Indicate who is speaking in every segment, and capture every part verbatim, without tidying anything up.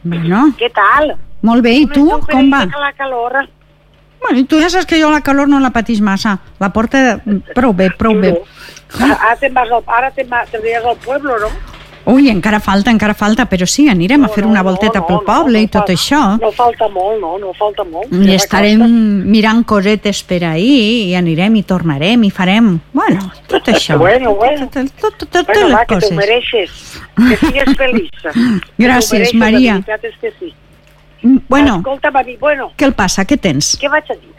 Speaker 1: Bueno.
Speaker 2: Què tal?
Speaker 1: Molt bé, i tu, com va?
Speaker 2: La calor.
Speaker 1: Bueno, i tu ja saps que jo la calor no la patís massa. La porta prou bé, prou bé.
Speaker 2: Ara te'n vas al, ara te'n vas, te'n vas al pueblo, no?
Speaker 1: Ui, encara falta, encara falta, però sí, anirem
Speaker 2: no,
Speaker 1: a fer
Speaker 2: no,
Speaker 1: una volteta
Speaker 2: no,
Speaker 1: pel
Speaker 2: no,
Speaker 1: poble
Speaker 2: no,
Speaker 1: i tot
Speaker 2: no,
Speaker 1: això.
Speaker 2: No falta molt, no, no falta molt.
Speaker 1: I estarem mirant cosetes per ahí, i anirem i tornarem i farem, bueno, tot això.
Speaker 2: Bueno, bueno.
Speaker 1: Tot, tot, tot, tot,
Speaker 2: bueno,
Speaker 1: les
Speaker 2: va,
Speaker 1: coses.
Speaker 2: Que t'ho mereixes, que sigues feliç.
Speaker 1: Gràcies, Maria.
Speaker 2: La veritat és que sí.
Speaker 1: Bueno,
Speaker 2: escolta'm a mi, bueno.
Speaker 1: Què el passa? Què tens?
Speaker 2: Què vaig a dir?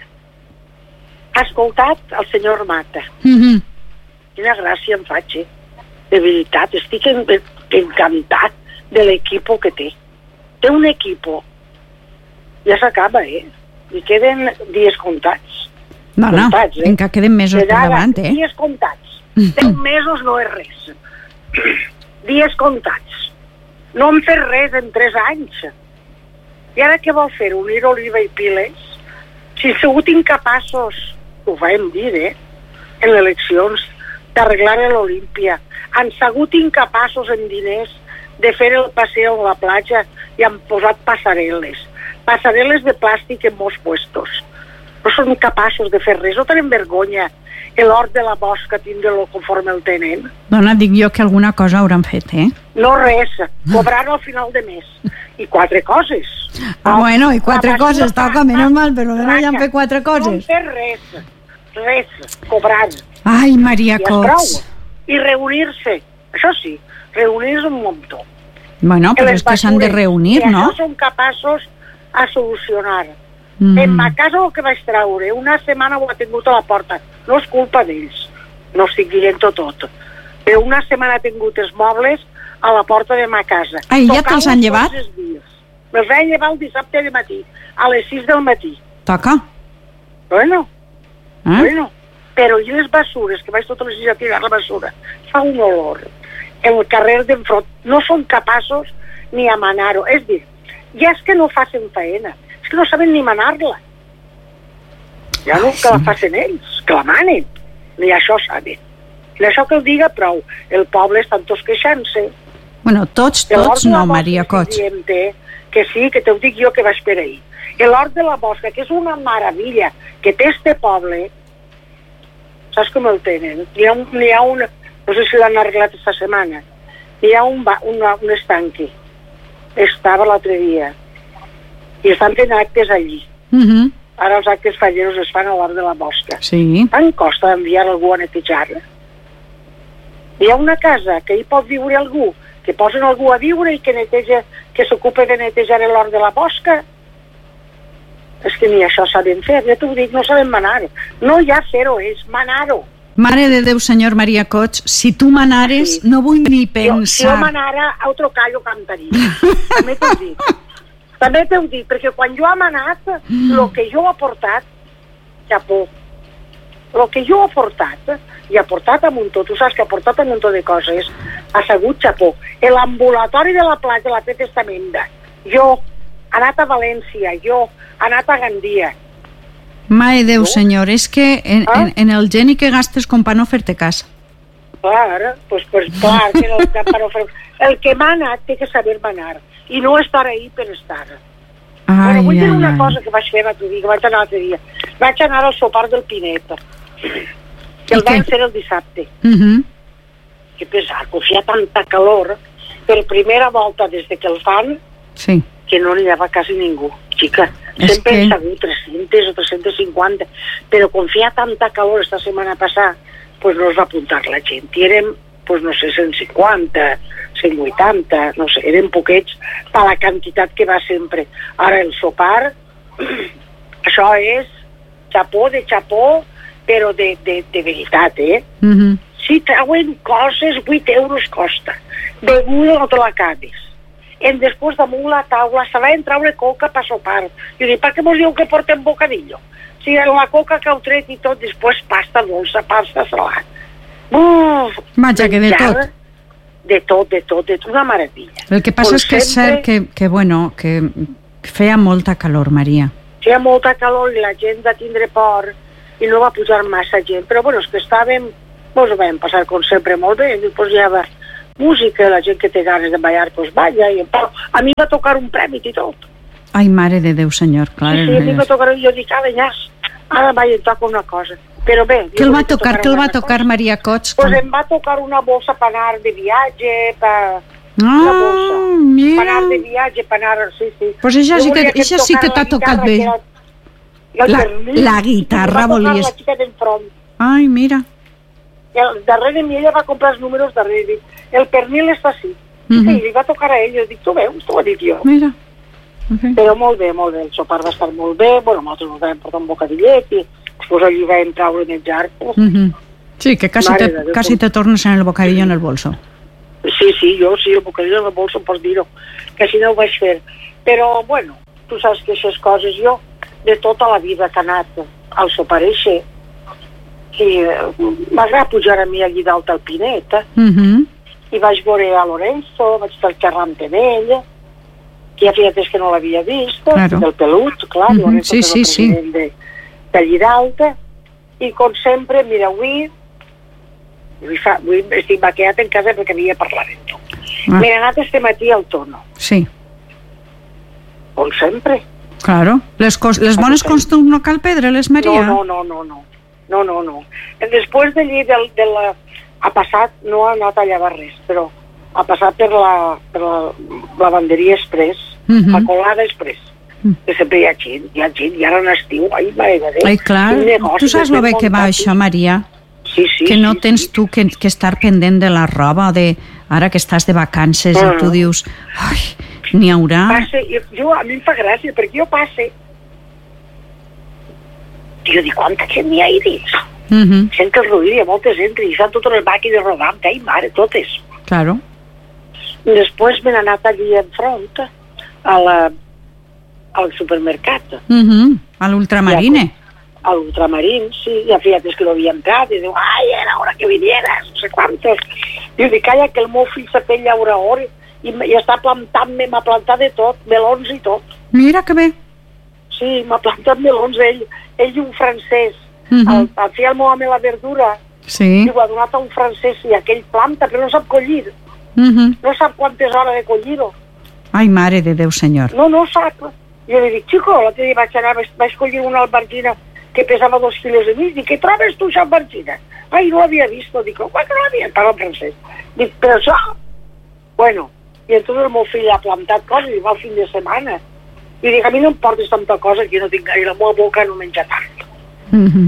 Speaker 2: Ha escoltat el senyor Mata.
Speaker 1: Mm -hmm.
Speaker 2: Quina gràcia em faig, eh? De veritat, estic en, encantat de l'equipo que té. Té un equipo. Ja s'acaba, eh? Li queden dies comptats.
Speaker 1: No, no,
Speaker 2: comptats, eh?
Speaker 1: encara queden mesos per davant, eh?
Speaker 2: Dies comptats. Deu mesos no és res. Dies comptats. No hem fet res en tres anys. I ara què vol fer? Unir oliva i piles? Si han sigut incapaços, ho vam dir, eh? En les eleccions, d'arreglar l'Olímpia. Han sigut incapaços en diners de fer el passeo a la platja i han posat passarel·les. Passarel·les de plàstic en molts puestos. No són capaços de fer res. No tenen vergonya l'hort de la Bosca tindre-lo conforme el tenen.
Speaker 1: Dona, dic jo que alguna cosa hauran fet, eh?
Speaker 2: No res. Cobrar al final de mes. I quatre coses.
Speaker 1: Ah, bueno, i quatre coses. Toca, menys mal, però no hi han fet quatre coses.
Speaker 2: No han fet res. Res. Cobrar.
Speaker 1: Ai, Maria Cots.
Speaker 2: I reunir-se. Això sí, reunir-se un muntó.
Speaker 1: Bueno, però és que s'han de reunir, no?
Speaker 2: I això són capaços a solucionar. Mm. En ma casa el que vaig treure, una setmana ho ha tingut a la porta. No és culpa d'ells. No estic dient-ho tot. Però una setmana ha tingut els mobles a la porta de ma casa.
Speaker 1: Ai, ja te'ls han llevat?
Speaker 2: Me'ls han llevat el dissabte de matí, a les sis del matí.
Speaker 1: Toca.
Speaker 2: Bueno.
Speaker 1: Eh?
Speaker 2: Bueno. Però i les bessures, que vaig totes les sis a tirar la bessura, fa un olor. El carrer d'enfront no són capaços ni a manar-ho. És dir, ja és que no facin feina, és que no saben ni manar-la. Ja no que la facin ells, que la manen. Ni això saben. Ni això que el diga prou. El poble estan tots queixant-se.
Speaker 1: Bueno, tots, tots no, Maria Cots.
Speaker 2: Que sí, que t'ho dic jo que vaig per ahir. L'hort de la Bosca, que és una meravella que té este poble, saps com el tenen? N'hi ha un, n'hi ha un, no sé si l'han arreglat esta setmana, n'hi ha un, una, un estanque. Estava l'altre dia. I estan fent actes allí.
Speaker 1: Uh -huh.
Speaker 2: Ara els actes falleros es fan a l'hort de la Bosca.
Speaker 1: Sí.
Speaker 2: Tant costa enviar algú a netejar-la. Hi ha una casa que hi pot viure algú, que posen algú a viure i que neteja, que s'ocupa de netejar l'hort de la Bosca. És que ni això saben fer, ja t'ho dic, no saben manar. No ja fer-ho, és manar-ho.
Speaker 1: Mare de Déu, senyor Maria Cots, si tu manares, sí. No vull ni pensar.
Speaker 2: Jo, si jo manara, a otro callo cantaria. També t'ho dic. També t'ho dic, perquè quan jo he manat, el mm. que jo he aportat, xapó. El que jo he aportat, i he aportat a muntó, tu saps que he aportat a muntó de coses, ha sigut xapó. L'ambulatori de la platja l'ha fet estamenda. Jo, he anat a València, jo, he anat a Gandia.
Speaker 1: Mare Déu, no? Senyor, és que en, ah? en, en el geni que gastes com per no fer-te cas.
Speaker 2: Clar, pues, pues clar, que no, per no fer... El que mana té que saber manar i no estar ahí per estar.
Speaker 1: Ai,
Speaker 2: bueno, vull dir
Speaker 1: ai,
Speaker 2: una
Speaker 1: ai.
Speaker 2: cosa que vaig fer l'altre dia, que vaig anar l'altre dia. Vaig anar al sopar del Pinet, que el vam fer el dissabte.
Speaker 1: Uh -huh.
Speaker 2: Que pesar, que feia tanta calor, per primera volta des de que el fan,
Speaker 1: sí.
Speaker 2: Que no n'hi havia quasi ningú. Xica,
Speaker 1: és
Speaker 2: sempre
Speaker 1: que...
Speaker 2: hem sabut tres-centes o tres-cents cinquanta, però com feia tanta calor esta setmana passada, pues no es va apuntar la gent. I érem, pues no sé, cent cinquanta, cent vuitanta, no sé, eren poquets per la quantitat que va sempre. Ara el sopar, això és xapó de xapó, però de, de, de veritat, eh?
Speaker 1: Uh -huh.
Speaker 2: Si treuen coses, vuit euros costa. Beguda no te l'acabes. En després damunt la taula se va treure coca per sopar. Jo dic, per què mos diu que portem bocadillo? Si la coca que heu tret i tot, després pasta dolça, pasta salat. Uf,
Speaker 1: vaja, que de tot.
Speaker 2: De tot, de tot, de tot, una meravella.
Speaker 1: El que passa Com és que sempre... és cert que, que, bueno, que feia molta calor, Maria.
Speaker 2: Feia molta calor i la gent va tindre por i no va pujar massa gent, però bueno, és que estàvem, mos ho vam passar com sempre molt bé, i després ja va, música, la gent que té ganes de ballar, doncs balla, i a mi va tocar un premi i tot.
Speaker 1: Ai, mare de Déu, senyor, clar.
Speaker 2: Sí, sí, a mi va tocar, jo dic, ara ja, ara vaig a tocar una cosa. Però bé...
Speaker 1: Què el va tocar, què el va tocar Maria Cots?
Speaker 2: Doncs em va tocar una bolsa per anar de viatge, per...
Speaker 1: Ah,
Speaker 2: una bolsa.
Speaker 1: mira.
Speaker 2: Per anar de viatge, per anar... Sí, sí.
Speaker 1: Pues això sí que, això sí que t'ha tocat bé. La, la guitarra volies...
Speaker 2: La xica d'enfront.
Speaker 1: Ai, mira.
Speaker 2: El, darrere mi ella va comprar els números darrere. El pernil està així. Uh -huh. I li va tocar a ell. Jo dic, tu veus? T'ho he dit jo.
Speaker 1: Mira. Okay.
Speaker 2: Però molt bé, molt bé. El sopar va estar molt bé. Bueno, nosaltres ens vam portar un bocadillet i després allí vam traure a menjar. Pues. Uh -huh.
Speaker 1: Sí, que quasi te, quasi te tornes en el bocadillo en el bolso.
Speaker 2: Sí, sí, jo sí, el bocadillo en el bolso, pots dir-ho. Que així no ho vaig fer. Però, bueno, tu saps que aquestes coses jo, de tota la vida que ha anat al sopar eixe, i m'agrada pujar a mi allí dalt al Pinet, eh? uh -huh. i vaig veure a Lorenzo, vaig estar xerrant amb ell, que ja feia temps que no l'havia vist, claro. Del Pelut, clar, uh -huh. Lorenzo,
Speaker 1: sí, sí, sí.
Speaker 2: de, d'allí dalt, i com sempre, mira, avui, avui, fa, avui estic vaqueat en casa perquè havia parlat amb tu. Ah. Mira, anat este matí al Tono.
Speaker 1: Sí.
Speaker 2: Com sempre.
Speaker 1: Claro, les, cos les bones costums no cal perdre, les Maria.
Speaker 2: No, no, no, no. No, no, no. Després d'allí de, de la... ha passat, no ha anat a llevar res, però ha passat per la, per la lavanderia Express, uh -huh. la colada Express, uh -huh. que sempre hi ha gent, hi ha gent, i ara en estiu, ai, mare de Déu.
Speaker 1: Ai, clar, tu saps lo bé que va això, Maria?
Speaker 2: Sí, sí.
Speaker 1: Que no
Speaker 2: sí,
Speaker 1: tens
Speaker 2: sí.
Speaker 1: tu que, que estar pendent de la roba, de ara que estàs de vacances, uh -huh. i tu dius, ai, n'hi haurà...
Speaker 2: Passe, jo, a mi em fa gràcia, perquè jo passe, i jo dic, quanta gent n'hi ha ahí dins? Uh -huh. Gent que el ruïd, hi ha molta gent, i estan totes les màquines rodant, ai, mare, totes.
Speaker 1: Claro.
Speaker 2: I després m'he anat allí enfront, a la, al supermercat.
Speaker 1: Uh -huh. A l'Ultramarine.
Speaker 2: A l'Ultramarine, sí, ja feia des que no havia entrat, i diu, ai, era hora que vinieras, no sé quantos. I jo dic, calla, que el meu fill s'ha fet llaura hora, i, i està plantant-me, m'ha plantat de tot, melons i tot.
Speaker 1: Mira que bé.
Speaker 2: Sí, m'ha plantat melons ell, ell i un francès. Uh -huh. al, al fer el meu home la verdura,
Speaker 1: sí.
Speaker 2: i ho ha donat a un francès, i aquell planta, però no sap collir.
Speaker 1: Uh -huh.
Speaker 2: No sap quantes hores de collir-ho.
Speaker 1: Ai, mare de Déu, senyor.
Speaker 2: No, no sap. Jo li dic, xico, l'altre dia vaig anar, vaig collir una albergina que pesava dos quilos i mig, dic, què trobes tu, albergina? Ai, no l'havia vist, dic, com que no l'havia? Parla en francès. Dic, però això... Bueno, i entonces el meu fill ha plantat coses i va el fin de setmana. I dic, a mi no em portes tanta cosa que jo no tinc gaire, la meva boca no menja tant. Mm -hmm.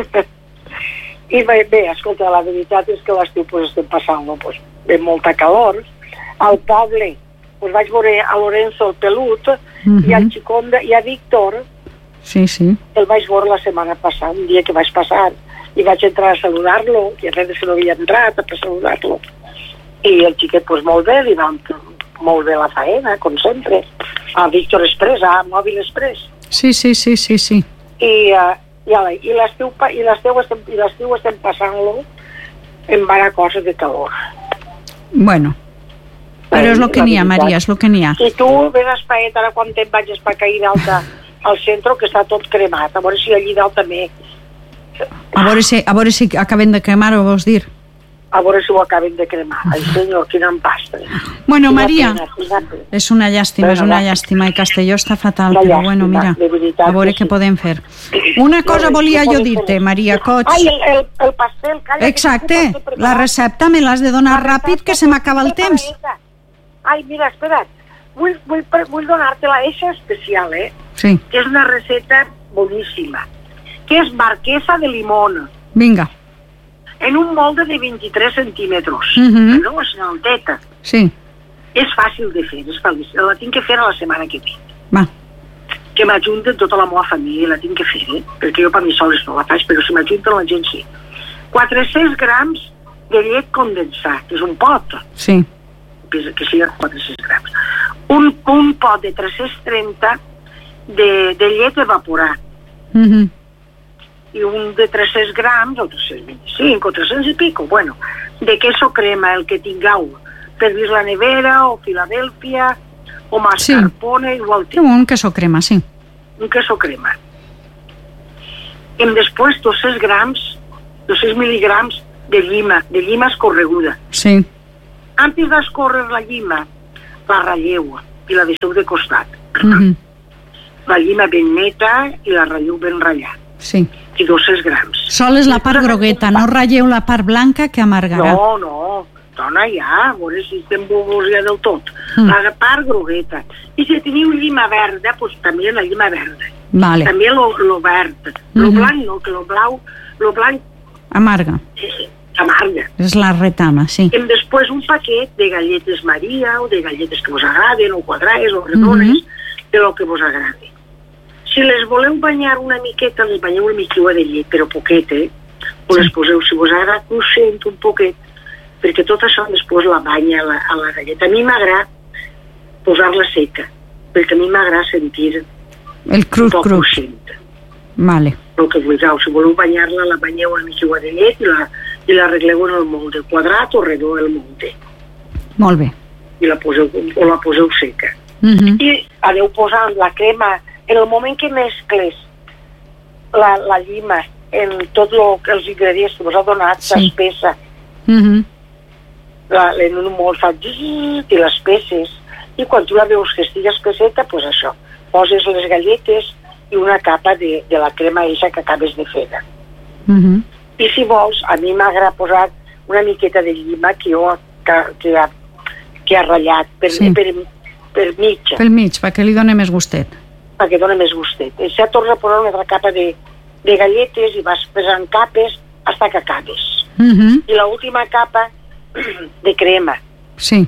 Speaker 2: I, i bé, bé, escolta, la veritat és que l'estiu pues, estem passant-lo pues, amb molta calor. Al poble pues, vaig veure a Lorenzo el Pelut, mm -hmm. i al xicón de, i a Víctor,
Speaker 1: sí, sí.
Speaker 2: el vaig veure la setmana passada, un dia que vaig passar, i vaig entrar a saludar-lo, i res que no havia entrat per saludar-lo. I el xiquet pues, molt bé, li va molt bé la faena, com sempre, a Víctor Express, a Mòbil Express.
Speaker 1: Sí, sí, sí, sí, sí.
Speaker 2: I... Uh, I l'estiu i l'estiu estem, i l'estiu estem passant-lo en vara cosa de calor.
Speaker 1: Bueno, però és el que n'hi ha, Maria, és el que n'hi ha.
Speaker 2: I tu ves a Espaet, ara quan te'n vaig a cair d'alta al centre, que està tot cremat, a veure si allí dalt també...
Speaker 1: A veure si, a veure si acaben de cremar-ho, vols dir?
Speaker 2: A veure si ho acaben de cremar. Ai, senyor, quina empastre.
Speaker 1: Bueno, Maria, és una llàstima, és una llàstima, i Castelló està fatal, però bueno, mira, a veure què podem fer. Una cosa volia jo dir-te, Maria Cots.
Speaker 2: Ai, el, el pastel, calla.
Speaker 1: Exacte, la recepta me l'has de donar ràpid, que se m'acaba el temps.
Speaker 2: Ai, mira, espera't, vull, vull, vull donar-te-la, eixa especial, eh?
Speaker 1: Sí.
Speaker 2: Que és una receta boníssima, que és marquesa de limón.
Speaker 1: Vinga.
Speaker 2: En un molde de vint-i-tres centímetres, uh -huh. no? És una alteta.
Speaker 1: Sí.
Speaker 2: És fàcil de fer, és fàcil. La tinc que fer a la setmana que ve.
Speaker 1: Va.
Speaker 2: Que m'ajunten tota la meva família, la tinc que fer, eh? Perquè jo per mi sols no la faig, però si m'ajunten la gent sí. quatre-cents grams de llet condensat, que és un pot.
Speaker 1: Sí.
Speaker 2: Que sigui quatre-cents grams. Un, un pot de tres-cents trenta de, de llet evaporat.
Speaker 1: Mhm. Uh -huh.
Speaker 2: I un de tres-cents grams, o tres-cents vint-i-cinc, o tres-cents i pico, bueno, de queso crema, el que tingueu, per dir la nevera, o Filadèlfia, o mascarpone, sí. Igual té.
Speaker 1: Un queso crema, sí.
Speaker 2: Un queso crema. I després dos-cents grams, dos-cents mil·ligrams de llima, de llima escorreguda.
Speaker 1: Sí.
Speaker 2: Antes d'escórrer la llima, la ratlleu i la deixeu de costat.
Speaker 1: Mm-hmm.
Speaker 2: La llima ben neta i la ratlleu ben ratllat.
Speaker 1: Sí.
Speaker 2: I dos-cents grams.
Speaker 1: Sol és la part grogueta, no ratlleu la part blanca que amargarà.
Speaker 2: No, no, dona ja, a veure si estem bobos ja del tot. Mm. La part grogueta. I si teniu llima verda, doncs també la llima verda.
Speaker 1: Vale.
Speaker 2: També lo, lo verd. Lo mm-hmm. blanc no, que lo blau, lo blanc...
Speaker 1: Amarga.
Speaker 2: Eh, amarga.
Speaker 1: És la retama, sí.
Speaker 2: I després un paquet de galletes Maria o de galletes que vos agraden, o quadrades o redones, mm-hmm. de lo que vos agradi. Si les voleu banyar una miqueta, les banyeu una miqueta de llet, però poquet, eh? O sí. Les poseu, si vos agrada, cruixent un poquet, perquè tot això després la banya a la, a la galleta. A mi m'agrada posar-la seca, perquè a mi m'agrada sentir
Speaker 1: el cruz,
Speaker 2: un poc
Speaker 1: cruz.
Speaker 2: cruixent.
Speaker 1: Vale.
Speaker 2: El que vulgueu, si voleu banyar-la, la banyeu una miqueta de llet i la, i la arregleu en el molde, quadrat o redó el molde.
Speaker 1: Molt bé. I
Speaker 2: la poseu, o la poseu seca.
Speaker 1: Mm-hmm.
Speaker 2: I aneu posant la crema. En el moment que mescles la, la llima en tots els ingredients que vos ha donat, sí. S'espessa.
Speaker 1: Mm-hmm.
Speaker 2: La, en un molt fa i les peces. I quan tu la veus que estigui espesseta, doncs pues això, poses les galletes i una capa de, de la crema eixa que acabes de fer.
Speaker 1: Mm-hmm.
Speaker 2: I si vols, a mi m'agrada posar una miqueta de llima que jo que, que, ha, que ha ratllat per, sí. per, per mig.
Speaker 1: Pel mig, perquè li doni més gustet.
Speaker 2: Perquè dona més gustet. I ja tornes a posar una altra capa de, de galletes i vas pesant capes fins que acabes.
Speaker 1: Mm-hmm.
Speaker 2: I l'última capa de crema.
Speaker 1: Sí.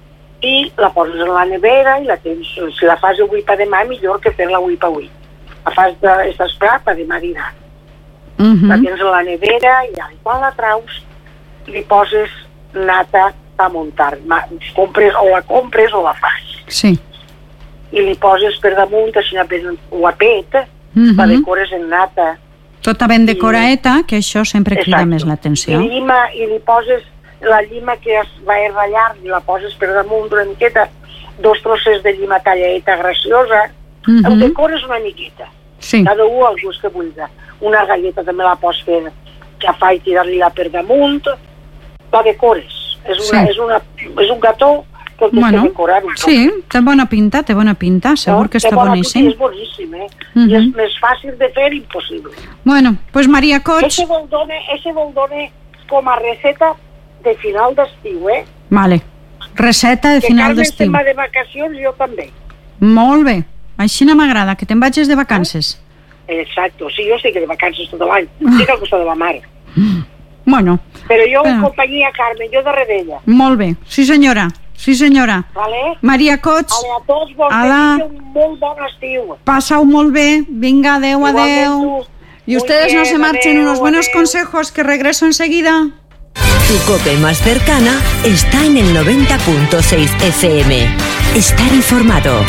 Speaker 2: I la poses en la nevera i la tens, si la fas avui per demà, millor que fer-la avui per avui. La fas d'esperar per demà dinar.
Speaker 1: Mm-hmm.
Speaker 2: La tens en la nevera i quan la traus li poses nata a muntar. Compres, o la compres o la fas.
Speaker 1: Sí.
Speaker 2: I li poses per damunt, així ben guapet, mm-hmm. La decores en nata.
Speaker 1: Tota ben decoraeta, I... que això sempre crida
Speaker 2: Exacto.
Speaker 1: Més l'atenció.
Speaker 2: I, llima, I li poses la llima que es va a ratllar, i la poses per damunt una miqueta, dos trosses de llima tallaeta graciosa, mm-hmm. El decores una miqueta.
Speaker 1: Sí.
Speaker 2: Cada un al gust que vulgui. Una galleta també la pots fer que fa i tirar-li-la per damunt, la decores. És, una, sí. és, una, és un gató que
Speaker 1: bueno,
Speaker 2: que decorar un
Speaker 1: sí, té bona pinta, té bona pinta, segur no? que està boníssim.
Speaker 2: És boníssim, eh? Uh-huh. I és més fàcil de fer, impossible.
Speaker 1: Bueno, pues Maria Cots...
Speaker 2: Ese vol done, ese vol done com a receta de final d'estiu, eh?
Speaker 1: Vale, receta de
Speaker 2: que
Speaker 1: final
Speaker 2: Carmen
Speaker 1: d'estiu.
Speaker 2: Que Carmen se'n va de vacacions, jo també.
Speaker 1: Molt bé, així no m'agrada, que te'n vagis de vacances.
Speaker 2: Exacto, sí, jo sé que de vacances tot l'any, estic al costat de la mare.
Speaker 1: Bueno.
Speaker 2: Però jo
Speaker 1: però...
Speaker 2: en companyia, Carmen, jo darrere d'ella.
Speaker 1: Molt bé, sí senyora. Sí, senyora.
Speaker 2: Vale.
Speaker 1: Maria Cots.
Speaker 2: Vale, a tots vos desitjo un molt bon estiu.
Speaker 1: Pasa-ho molt bé. Vinga, adeu, adeu. Y ustedes no se marchen, unos buenos consejos, que regreso enseguida.
Speaker 3: Tu COPE más cercana está en el noventa punto seis F M. Estar informado.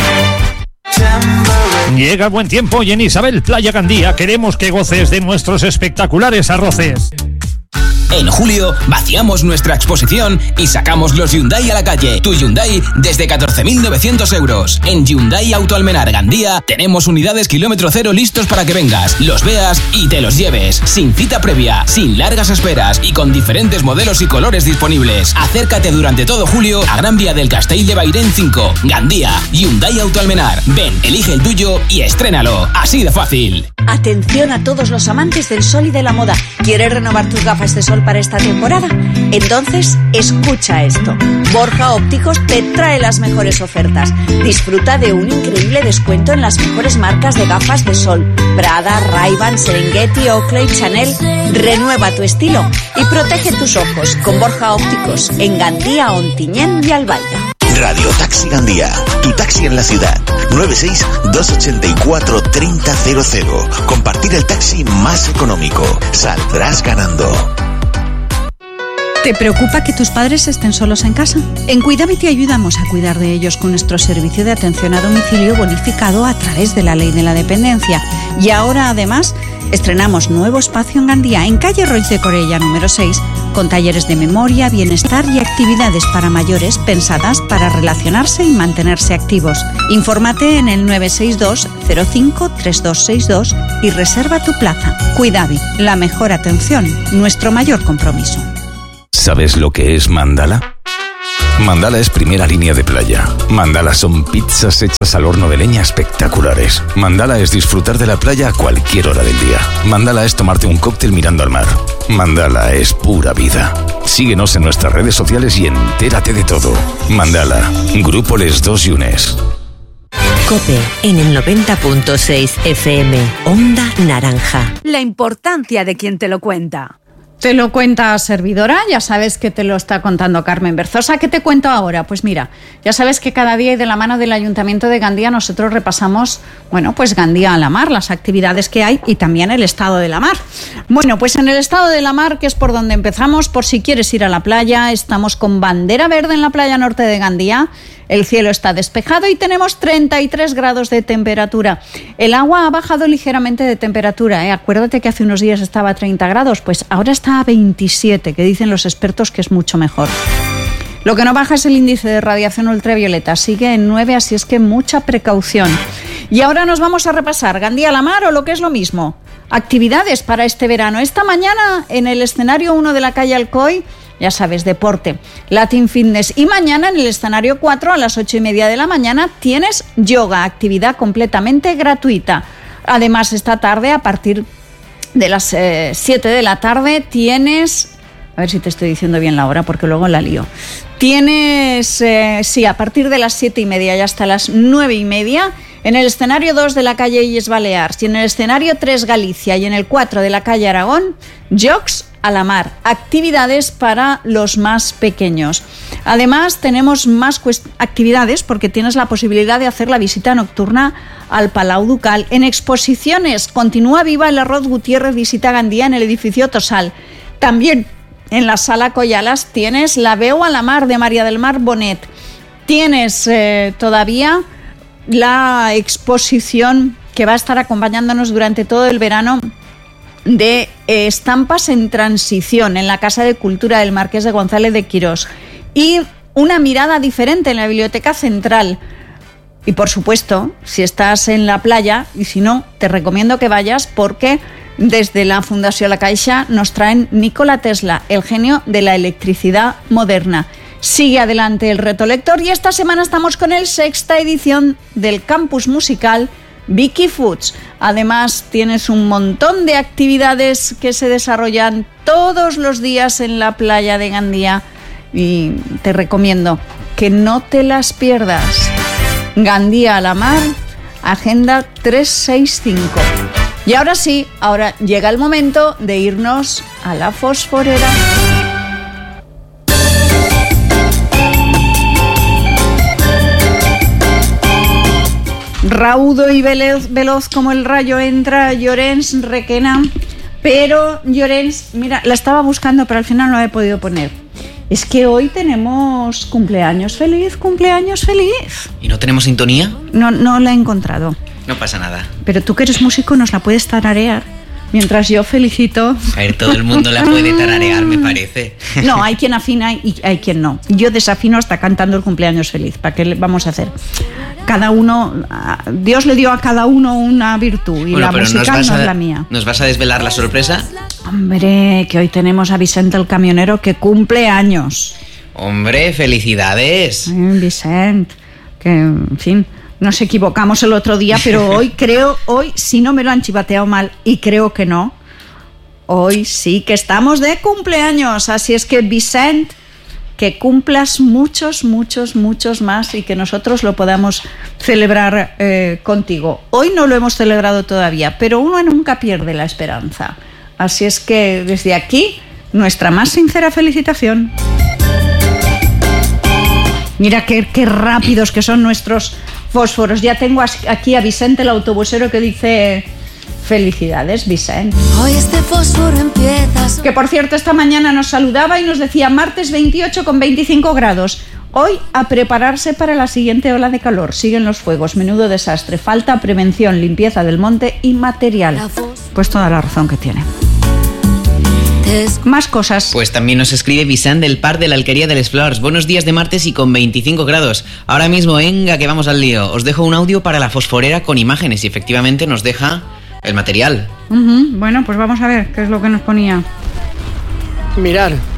Speaker 4: Llega el buen tiempo y en Isabel Playa Gandía queremos que goces de nuestros espectaculares arroces.
Speaker 5: En julio vaciamos nuestra exposición y sacamos los Hyundai a la calle. Tu Hyundai desde catorce mil novecientos euros. En Hyundai Auto Almenar Gandía tenemos unidades kilómetro cero listos para que vengas, los veas y te los lleves. Sin cita previa, sin largas esperas y con diferentes modelos y colores disponibles. Acércate durante todo julio a Gran Vía del Castell de Bairén cinco, Gandía. Hyundai Auto Almenar. Ven, elige el tuyo y estrénalo. Así de fácil.
Speaker 6: Atención a todos los amantes del sol y de la moda. ¿Quieres renovar tus gafas de sol para esta temporada? Entonces, escucha esto. Borja Ópticos te trae las mejores ofertas. Disfruta de un increíble descuento en las mejores marcas de gafas de sol. Prada, Ray-Ban, Serengeti, Oakley, Chanel. Renueva tu estilo y protege tus ojos con Borja Ópticos en Gandía, Ontinyent y Albaida.
Speaker 7: Radio Taxi Gandía, tu taxi en la ciudad. nueve seis dos ocho cuatro tres cero cero cero. Compartir el taxi más económico. Saldrás ganando.
Speaker 1: ¿Te preocupa que tus padres estén solos en casa? En Cuidave te ayudamos a cuidar de ellos con nuestro servicio de atención a domicilio bonificado a través de la Ley de la Dependencia. Y ahora, además, estrenamos nuevo espacio en Gandía, en calle Roig de Corella número seis, con talleres de memoria, bienestar y actividades para mayores pensadas para relacionarse y mantenerse activos. Infórmate en el nueve seis dos cero cinco tres dos seis dos y reserva tu plaza. Cuidave, la mejor atención, nuestro mayor compromiso.
Speaker 8: ¿Sabes lo que es mandala? Mandala es primera línea de playa. Mandala son pizzas hechas al horno de leña espectaculares. Mandala es disfrutar de la playa a cualquier hora del día. Mandala es tomarte un cóctel mirando al mar. Mandala es pura vida. Síguenos en nuestras redes sociales y entérate de todo. Mandala, Grupo Les Dos Yunes.
Speaker 3: COPE en el noventa punto seis F M, Onda Naranja.
Speaker 6: La importancia de quien te lo cuenta.
Speaker 1: Te lo cuenta servidora, ya sabes que te lo está contando Carmen Berzosa. ¿Qué te cuento ahora? Pues mira, ya sabes que cada día y de la mano del Ayuntamiento de Gandía nosotros repasamos, bueno, pues Gandía a la mar, las actividades que hay y también el estado de la mar. Bueno, pues en el estado de la mar, que es por donde empezamos, por si quieres ir a la playa, estamos con bandera verde en la playa norte de Gandía. El cielo está despejado y tenemos treinta y tres grados de temperatura. El agua ha bajado ligeramente de temperatura, ¿eh? Acuérdate que hace unos días estaba a treinta grados, pues ahora está a veintisiete, que dicen los expertos que es mucho mejor. Lo que no baja es el índice de radiación ultravioleta, sigue en nueve, así es que mucha precaución. Y ahora nos vamos a repasar Gandía a la mar o lo que es lo mismo, actividades para este verano. Esta mañana en el escenario uno de la calle Alcoy, ya sabes, deporte, Latin Fitness. Y mañana en el escenario cuatro a las ocho y media de la mañana tienes yoga, actividad completamente gratuita. Además, esta tarde a partir de las eh, siete de la tarde tienes... A ver si te estoy diciendo bien la hora porque luego la lío. Tienes, eh, sí, a partir de las siete y media y hasta las nueve y media... En el escenario dos de la calle Illes Balears y en el escenario tres Galicia y en el cuatro de la calle Aragón, jocs a la mar, actividades para los más pequeños. Además, tenemos más cuest- actividades porque tienes la posibilidad de hacer la visita nocturna al Palau Ducal. En exposiciones, continúa viva el Arroz Gutiérrez Visita Gandía en el edificio Tosal. También en la Sala Collalas tienes la Veu a la Mar de María del Mar Bonet. Tienes eh, todavía... la exposición que va a estar acompañándonos durante todo el verano de eh, estampas en transición en la Casa de Cultura del Marqués de González de Quirós y una mirada diferente en la Biblioteca Central. Y por supuesto, si estás en la playa y si no, te recomiendo que vayas porque desde la Fundación La Caixa nos traen Nikola Tesla, el genio de la electricidad moderna. Sigue adelante el reto lector y esta semana estamos con el sexta edición del campus musical Vicky Foods. Además tienes un montón de actividades que se desarrollan todos los días en la playa de Gandía y te recomiendo que no te las pierdas. Gandía a la mar, Agenda trescientos sesenta y cinco. Y ahora sí, ahora llega el momento de irnos a la fosforera. Raudo y veloz, veloz como el rayo entra Llorens Requena, pero Llorens, mira, la estaba buscando pero al final no la he podido poner. Es que hoy tenemos cumpleaños feliz, cumpleaños feliz.
Speaker 9: ¿Y no tenemos sintonía?
Speaker 1: No, no la he encontrado.
Speaker 9: No pasa nada.
Speaker 1: Pero tú que eres músico nos la puedes tararear. Mientras yo felicito...
Speaker 9: A ver, todo el mundo la puede tararear, me parece.
Speaker 1: No, hay quien afina y hay quien no. Yo desafino hasta cantando el cumpleaños feliz. ¿Para qué le vamos a hacer? Cada uno... Dios le dio a cada uno una virtud y bueno, la musical no es la mía.
Speaker 9: ¿Nos vas a desvelar la sorpresa?
Speaker 1: Hombre, que hoy tenemos a Vicente el camionero que cumple años.
Speaker 9: Hombre, felicidades.
Speaker 1: Ay, Vicente, que en fin... Nos equivocamos el otro día, pero hoy creo, hoy si no me lo han chivateado mal, y creo que no, hoy sí que estamos de cumpleaños. Así es que, Vicent, que cumplas muchos, muchos, muchos más y que nosotros lo podamos celebrar eh, contigo. Hoy no lo hemos celebrado todavía, pero uno nunca pierde la esperanza. Así es que, desde aquí, nuestra más sincera felicitación. Mira qué, qué rápidos que son nuestros fósforos. Ya tengo aquí a Vicente, el autobusero, que dice felicidades, Vicente.
Speaker 10: Hoy este fósforo empieza.
Speaker 1: Que por cierto, esta mañana nos saludaba y nos decía martes veintiocho con veinticinco grados. Hoy a prepararse para la siguiente ola de calor. Siguen los fuegos, menudo desastre. Falta prevención, limpieza del monte y material. Pues toda la razón que tiene. Más cosas.
Speaker 9: Pues también nos escribe Vicent del Par de la Alquería de les Flors. Buenos días de martes y con veinticinco grados. Ahora mismo, venga, que vamos al lío. Os dejo un audio para la fosforera con imágenes y efectivamente nos deja el material.
Speaker 1: Uh-huh. Bueno, pues vamos a ver qué es lo que nos ponía.
Speaker 11: Mirar,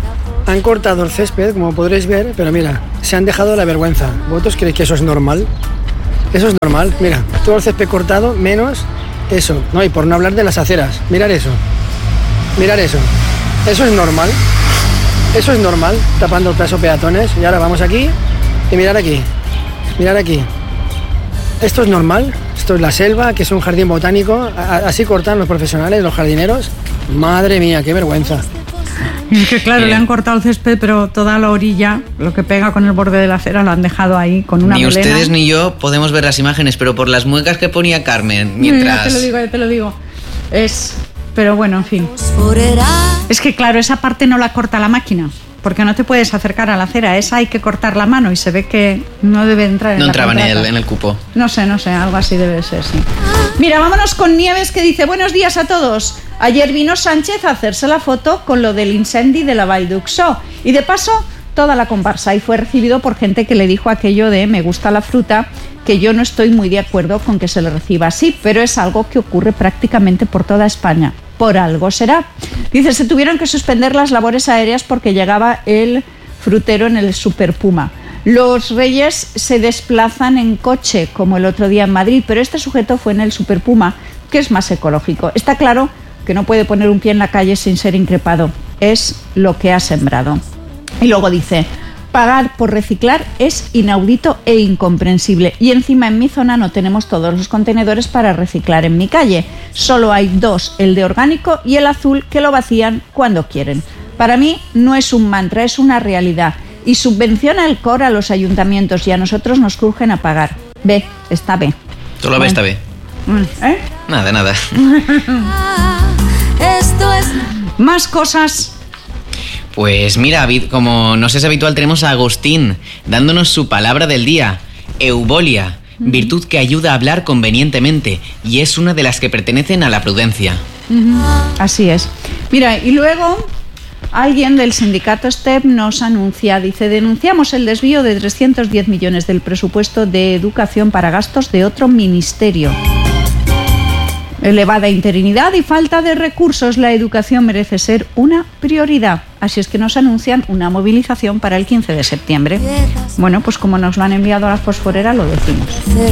Speaker 11: han cortado el césped, como podréis ver, pero mira, se han dejado la vergüenza. ¿Vosotros creéis que eso es normal? Eso es normal, mira, todo el césped cortado, menos eso, ¿no? Y por no hablar de las aceras, mirar eso, mirar eso, eso es normal, eso es normal, tapando el paso peatones. Y ahora vamos aquí y mirar aquí, mirar aquí. Esto es normal, esto es la selva, que es un jardín botánico, así cortan los profesionales, los jardineros. Madre mía, qué vergüenza.
Speaker 1: Es que claro, le han cortado el césped, pero toda la orilla, lo que pega con el borde de la acera, lo han dejado ahí con una
Speaker 9: Ni
Speaker 1: melena.
Speaker 9: ustedes ni yo podemos ver las imágenes, pero por las muecas que ponía Carmen mientras...
Speaker 1: Ya te lo digo, ya te lo digo. Es... Pero bueno, en fin. Es que claro, esa parte no la corta la máquina, porque no te puedes acercar a la acera. Esa hay que cortar la mano y se ve que no debe entrar en
Speaker 9: no
Speaker 1: la
Speaker 9: entraba en
Speaker 1: contrata.
Speaker 9: el, en el cupo.
Speaker 1: No sé, no sé, algo así debe ser, sí. Mira, vámonos con Nieves, que dice: buenos días a todos. Ayer vino Sánchez a hacerse la foto con lo del incendi de la Vall d'Uixó y de paso toda la comparsa, y fue recibido por gente que le dijo aquello de me gusta la fruta, que yo no estoy muy de acuerdo con que se le reciba así, pero es algo que ocurre prácticamente por toda España. Por algo será. Dice, se tuvieron que suspender las labores aéreas porque llegaba el frutero en el Super Puma. Los reyes se desplazan en coche, como el otro día en Madrid, pero este sujeto fue en el Super Puma, que es más ecológico. Está claro que no puede poner un pie en la calle sin ser increpado. Es lo que ha sembrado. Y luego dice, pagar por reciclar es inaudito e incomprensible. Y encima en mi zona no tenemos todos los contenedores para reciclar en mi calle. Solo hay dos, el de orgánico y el azul, que lo vacían cuando quieren. Para mí no es un mantra, es una realidad. Y subvenciona el C O R a los ayuntamientos y a nosotros nos crujen a pagar. Ve, está B.
Speaker 9: Solo B está B.
Speaker 1: ¿Eh?
Speaker 9: Nada, nada.
Speaker 10: Esto es...
Speaker 1: Más cosas.
Speaker 9: Pues mira, como nos es habitual, tenemos a Agustín dándonos su palabra del día. Eubolia, uh-huh. Virtud que ayuda a hablar convenientemente y es una de las que pertenecen a la prudencia.
Speaker 1: Uh-huh. Así es. Mira, y luego alguien del sindicato STEP nos anuncia, dice, denunciamos el desvío de trescientos diez millones del presupuesto de educación para gastos de otro ministerio. Elevada interinidad y falta de recursos, la educación merece ser una prioridad. Así es que nos anuncian una movilización para el quince de septiembre. Bueno, pues como nos lo han enviado a la fosforera, lo decimos.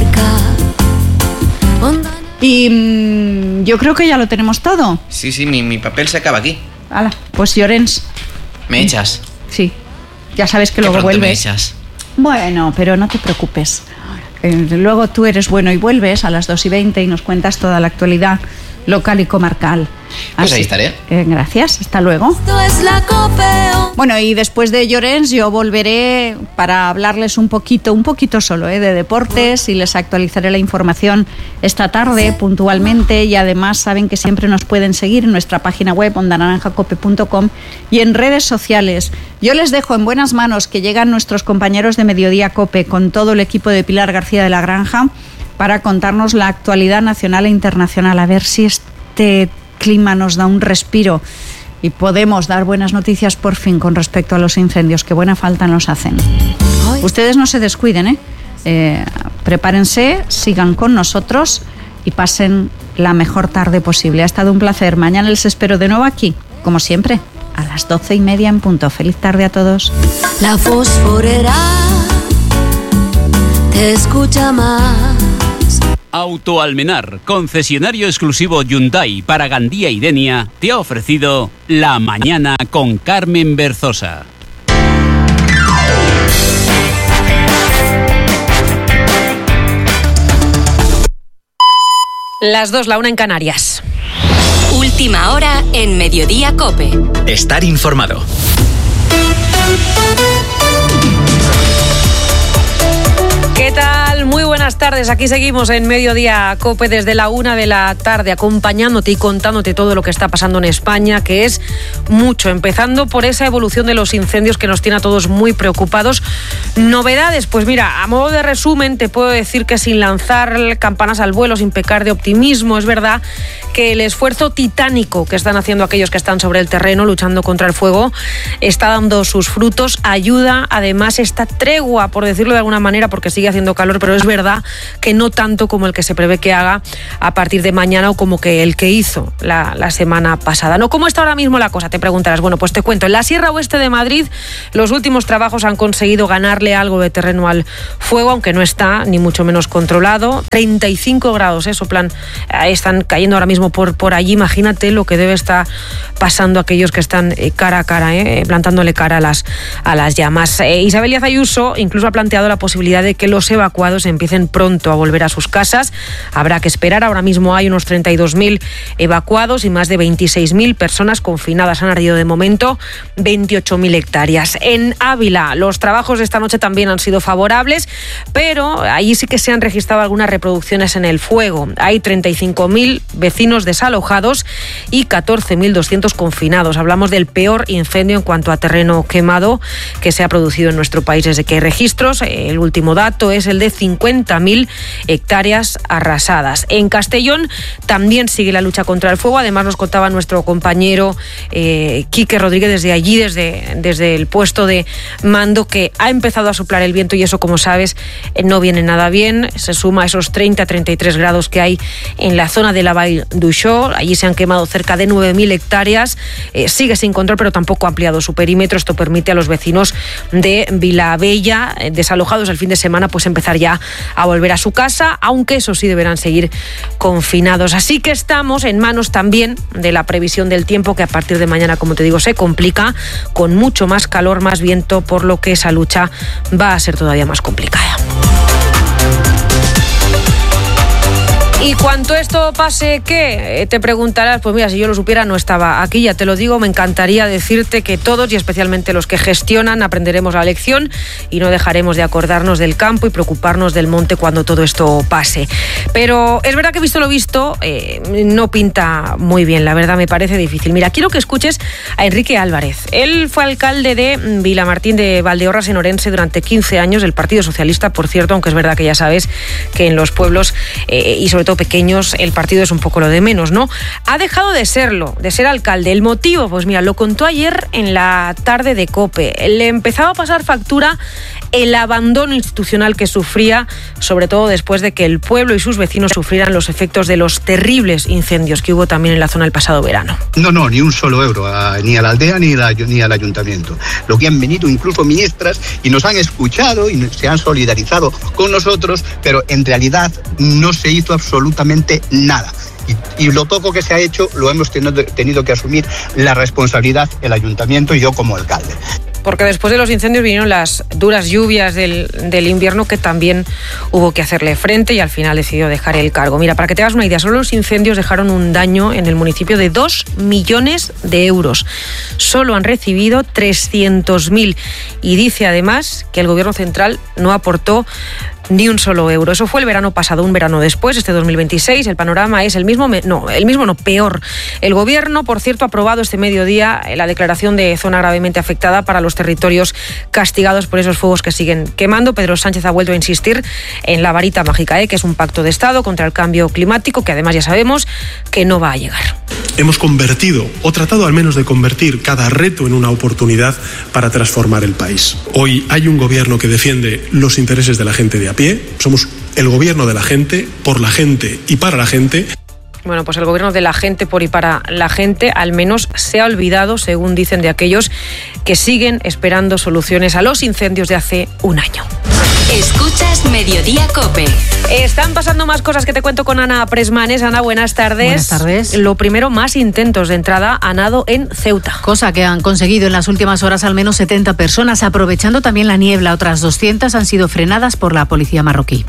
Speaker 1: Y mmm, yo creo que ya lo tenemos todo.
Speaker 9: Sí, sí, mi, mi papel se acaba aquí.
Speaker 1: Hala, pues Llorens.
Speaker 9: ¿Me echas?
Speaker 1: Sí, ya sabes que, que luego vuelves. Me echas. Bueno, pero no te preocupes. Eh, luego tú eres bueno y vuelves a las dos y veinte y nos cuentas toda la actualidad local y comarcal.
Speaker 9: Pues
Speaker 1: Así,
Speaker 9: ahí estaré.
Speaker 1: Eh, gracias, hasta luego.
Speaker 10: Esto es la Copeo.
Speaker 1: Bueno, y después de Llorens yo volveré para hablarles un poquito, un poquito solo, eh, de deportes, y les actualizaré la información esta tarde puntualmente, y además saben que siempre nos pueden seguir en nuestra página web onda naranja cope punto com y en redes sociales. Yo les dejo en buenas manos, que llegan nuestros compañeros de Mediodía Cope con todo el equipo de Pilar García de la Granja para contarnos la actualidad nacional e internacional, a ver si este clima nos da un respiro y podemos dar buenas noticias por fin con respecto a los incendios, que buena falta nos hacen. Ay. Ustedes no se descuiden, ¿eh? Eh, prepárense, sigan con nosotros y pasen la mejor tarde posible. Ha estado un placer. Mañana les espero de nuevo aquí, como siempre, a las doce y media en punto. Feliz tarde a todos.
Speaker 10: La fosforera te escucha más.
Speaker 12: Auto Almenar, concesionario exclusivo Hyundai para Gandía y Denia, te ha ofrecido La Mañana con Carmen Berzosa.
Speaker 13: Las dos, la una en Canarias.
Speaker 14: Última hora en Mediodía Cope.
Speaker 15: Estar informado.
Speaker 13: ¿Qué tal? Muy buenas tardes. Aquí seguimos en Mediodía Cope desde la una de la tarde, acompañándote y contándote todo lo que está pasando en España, que es mucho, empezando por esa evolución de los incendios que nos tiene a todos muy preocupados. Novedades, pues mira, a modo de resumen te puedo decir que sin lanzar campanas al vuelo, sin pecar de optimismo, es verdad que el esfuerzo titánico que están haciendo aquellos que están sobre el terreno luchando contra el fuego está dando sus frutos, ayuda, además esta tregua, por decirlo de alguna manera, porque sigue haciendo calor, pero es verdad que no tanto como el que se prevé que haga a partir de mañana o como que el que hizo la, la semana pasada. ¿No? ¿Cómo está ahora mismo la cosa? Te preguntarás. Bueno, pues te cuento. En la Sierra Oeste de Madrid, los últimos trabajos han conseguido ganarle algo de terreno al fuego, aunque no está ni mucho menos controlado. treinta y cinco grados, ¿eh? Soplan, eh, están cayendo ahora mismo por, por allí. Imagínate lo que debe estar pasando a aquellos que están eh, cara a cara, eh, plantándole cara a las, a las llamas. Eh, Isabel Díaz Ayuso incluso ha planteado la posibilidad de que los evacuados empiecen pronto a volver a sus casas. Habrá que esperar. Ahora mismo hay unos treinta y dos mil evacuados y más de veintiséis mil personas confinadas. Han ardido de momento veintiocho mil hectáreas. En Ávila, los trabajos de esta noche también han sido favorables, pero allí sí que se han registrado algunas reproducciones en el fuego. Hay treinta y cinco mil vecinos desalojados y catorce mil doscientos confinados. Hablamos del peor incendio en cuanto a terreno quemado que se ha producido en nuestro país desde que hay registros. El último dato es el de cincuenta mil hectáreas arrasadas. En Castellón también sigue la lucha contra el fuego. Además, nos contaba nuestro compañero eh, Quique Rodríguez desde allí, desde, desde el puesto de mando, que ha empezado a soplar el viento y eso, como sabes, no viene nada bien. Se suma a esos treinta a treinta y tres grados que hay en la zona de la Vall d'Uixó. Allí se han quemado cerca de nueve mil hectáreas. Eh, sigue sin control, pero tampoco ha ampliado su perímetro. Esto permite a los vecinos de Vilabella, eh, desalojados el fin de semana, pues empezar ya a volver a su casa, aunque eso sí deberán seguir confinados. Así que estamos en manos también de la previsión del tiempo, que a partir de mañana, como te digo, se complica con mucho más calor, más viento, por lo que esa lucha va a ser todavía más complicada. Y cuanto esto pase, ¿qué? Te preguntarás, pues mira, si yo lo supiera no estaba aquí, ya te lo digo, me encantaría decirte que todos y especialmente los que gestionan aprenderemos la lección y no dejaremos de acordarnos del campo y preocuparnos del monte cuando todo esto pase. Pero es verdad que visto lo visto, eh, no pinta muy bien, la verdad me parece difícil. Mira, quiero que escuches a Enrique Álvarez. Él fue alcalde de Vilamartín de Valdeorras en Orense durante quince años, del Partido Socialista, por cierto, aunque es verdad que ya sabes que en los pueblos eh, y sobre todo pequeños el partido es un poco lo de menos, ¿no? Ha dejado de serlo, de ser alcalde. ¿El motivo? Pues mira, lo contó ayer en la tarde de COPE. Le empezaba a pasar factura el abandono institucional que sufría, sobre todo después de que el pueblo y sus vecinos sufrieran los efectos de los terribles incendios que hubo también en la zona el pasado verano.
Speaker 15: No, no, ni un solo euro, a, ni a la aldea ni, la, ni al ayuntamiento. Lo que han venido incluso ministras y nos han escuchado y se han solidarizado con nosotros, pero en realidad no se hizo absolutamente nada. Y, y lo poco que se ha hecho lo hemos tenido, tenido que asumir la responsabilidad el ayuntamiento y yo como alcalde.
Speaker 13: Porque después de los incendios vinieron las duras lluvias del, del invierno, que también hubo que hacerle frente, y al final decidió dejar el cargo. Mira, para que te hagas una idea, solo los incendios dejaron un daño en el municipio de dos millones de euros. Solo han recibido trescientos mil. Y dice además que el gobierno central no aportó ni un solo euro. Eso fue el verano pasado. Un verano después, este dos mil veintiséis, el panorama es el mismo, no, el mismo no, peor. El gobierno, por cierto, ha aprobado este mediodía la declaración de zona gravemente afectada para los territorios castigados por esos fuegos que siguen quemando. Pedro Sánchez ha vuelto a insistir en la varita mágica, ¿eh? que es un pacto de Estado contra el cambio climático, que además ya sabemos que no va a llegar.
Speaker 16: Hemos convertido, o tratado al menos de convertir, cada reto en una oportunidad para transformar el país. Hoy hay un gobierno que defiende los intereses de la gente de a pie. Somos el gobierno de la gente, por la gente y para la gente.
Speaker 13: Bueno, pues el gobierno de la gente, por y para la gente, al menos se ha olvidado, según dicen, de aquellos que siguen esperando soluciones a los incendios de hace un año.
Speaker 14: Escuchas Mediodía COPE.
Speaker 13: Están pasando más cosas que te cuento con Ana Presmanes. Ana, buenas tardes.
Speaker 17: Buenas tardes.
Speaker 13: Lo primero, más intentos de entrada a nado en Ceuta.
Speaker 17: Cosa que han conseguido en las últimas horas al menos setenta personas, aprovechando también la niebla. Otras doscientas han sido frenadas por la policía marroquí.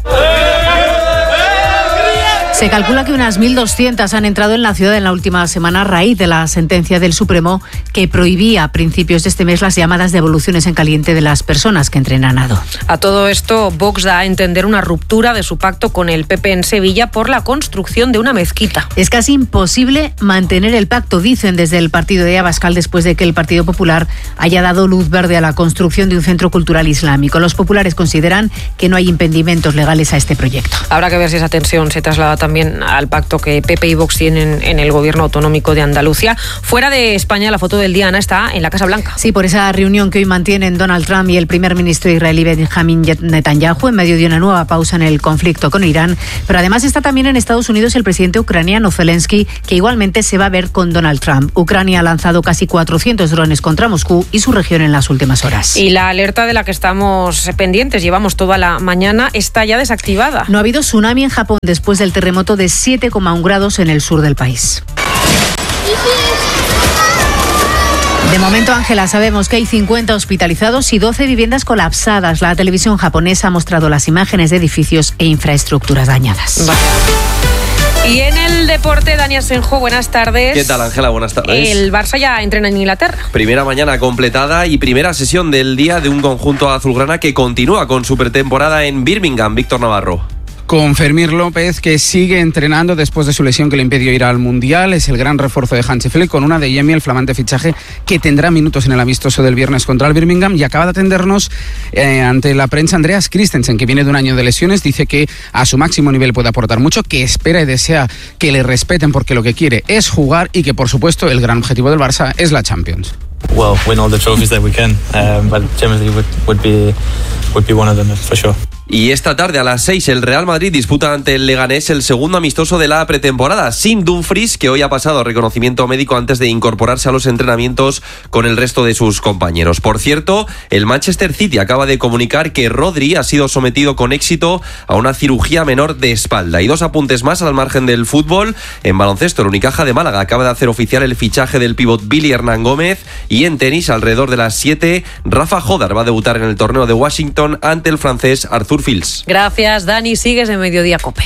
Speaker 17: Se calcula que unas mil doscientas han entrado en la ciudad en la última semana a raíz de la sentencia del Supremo que prohibía a principios de este mes las llamadas devoluciones en caliente de las personas que entren a nado.
Speaker 13: A todo esto, Vox da a entender una ruptura de su pacto con el P P en Sevilla por la construcción de una mezquita.
Speaker 17: Es casi imposible mantener el pacto, dicen desde el partido de Abascal, después de que el Partido Popular haya dado luz verde a la construcción de un centro cultural islámico. Los populares consideran que no hay impedimentos legales a este proyecto.
Speaker 13: Habrá que ver si esa tensión se traslada también también al pacto que P P y Vox tienen en el gobierno autonómico de Andalucía. Fuera de España, la foto del día, Ana, está en la Casa Blanca.
Speaker 17: Sí, por esa reunión que hoy mantienen Donald Trump y el primer ministro israelí Benjamin Netanyahu en medio de una nueva pausa en el conflicto con Irán. Pero además está también en Estados Unidos el presidente ucraniano Zelensky, que igualmente se va a ver con Donald Trump. Ucrania ha lanzado casi cuatrocientos drones contra Moscú y su región en las últimas horas.
Speaker 13: Y la alerta de la que estamos pendientes, llevamos toda la mañana, está ya desactivada.
Speaker 17: No ha habido tsunami en Japón después del terremoto de siete coma uno grados en el sur del país. De momento, Ángela, sabemos que hay cincuenta hospitalizados y doce viviendas colapsadas. La televisión japonesa ha mostrado las imágenes de edificios e infraestructuras dañadas.
Speaker 13: Vale. Y en el deporte, Dani Asenjo, buenas tardes.
Speaker 18: ¿Qué tal, Ángela? Buenas tardes.
Speaker 13: El Barça ya entrena en Inglaterra.
Speaker 18: Primera mañana completada y primera sesión del día de un conjunto azulgrana que continúa con su pretemporada en Birmingham. Víctor Navarro.
Speaker 19: Con Fermín López, que sigue entrenando después de su lesión que le impidió ir al Mundial. Es el gran refuerzo de Hansi Flick, con una de Yemi, el flamante fichaje que tendrá minutos en el amistoso del viernes contra el Birmingham. Y acaba de atendernos eh, ante la prensa Andreas Christensen, que viene de un año de lesiones. Dice que a su máximo nivel puede aportar mucho, que espera y desea que le respeten porque lo que quiere es jugar y que, por supuesto, el gran objetivo del Barça es la Champions.
Speaker 20: Well, win all the trophies that we can, um, but Champions League would, would be would be one of them for sure.
Speaker 18: Y esta tarde a las seis el Real Madrid disputa ante el Leganés el segundo amistoso de la pretemporada, sin Dumfries, que hoy ha pasado reconocimiento médico antes de incorporarse a los entrenamientos con el resto de sus compañeros. Por cierto, el Manchester City acaba de comunicar que Rodri ha sido sometido con éxito a una cirugía menor de espalda. Y dos apuntes más al margen del fútbol. En baloncesto, el Unicaja de Málaga acaba de hacer oficial el fichaje del pívot Billy Hernán Gómez. Y en tenis, alrededor de las siete, Rafa Jodar va a debutar en el torneo de Washington ante el francés Arthur Fils.
Speaker 13: Gracias, Dani. Sigues en Mediodía COPE.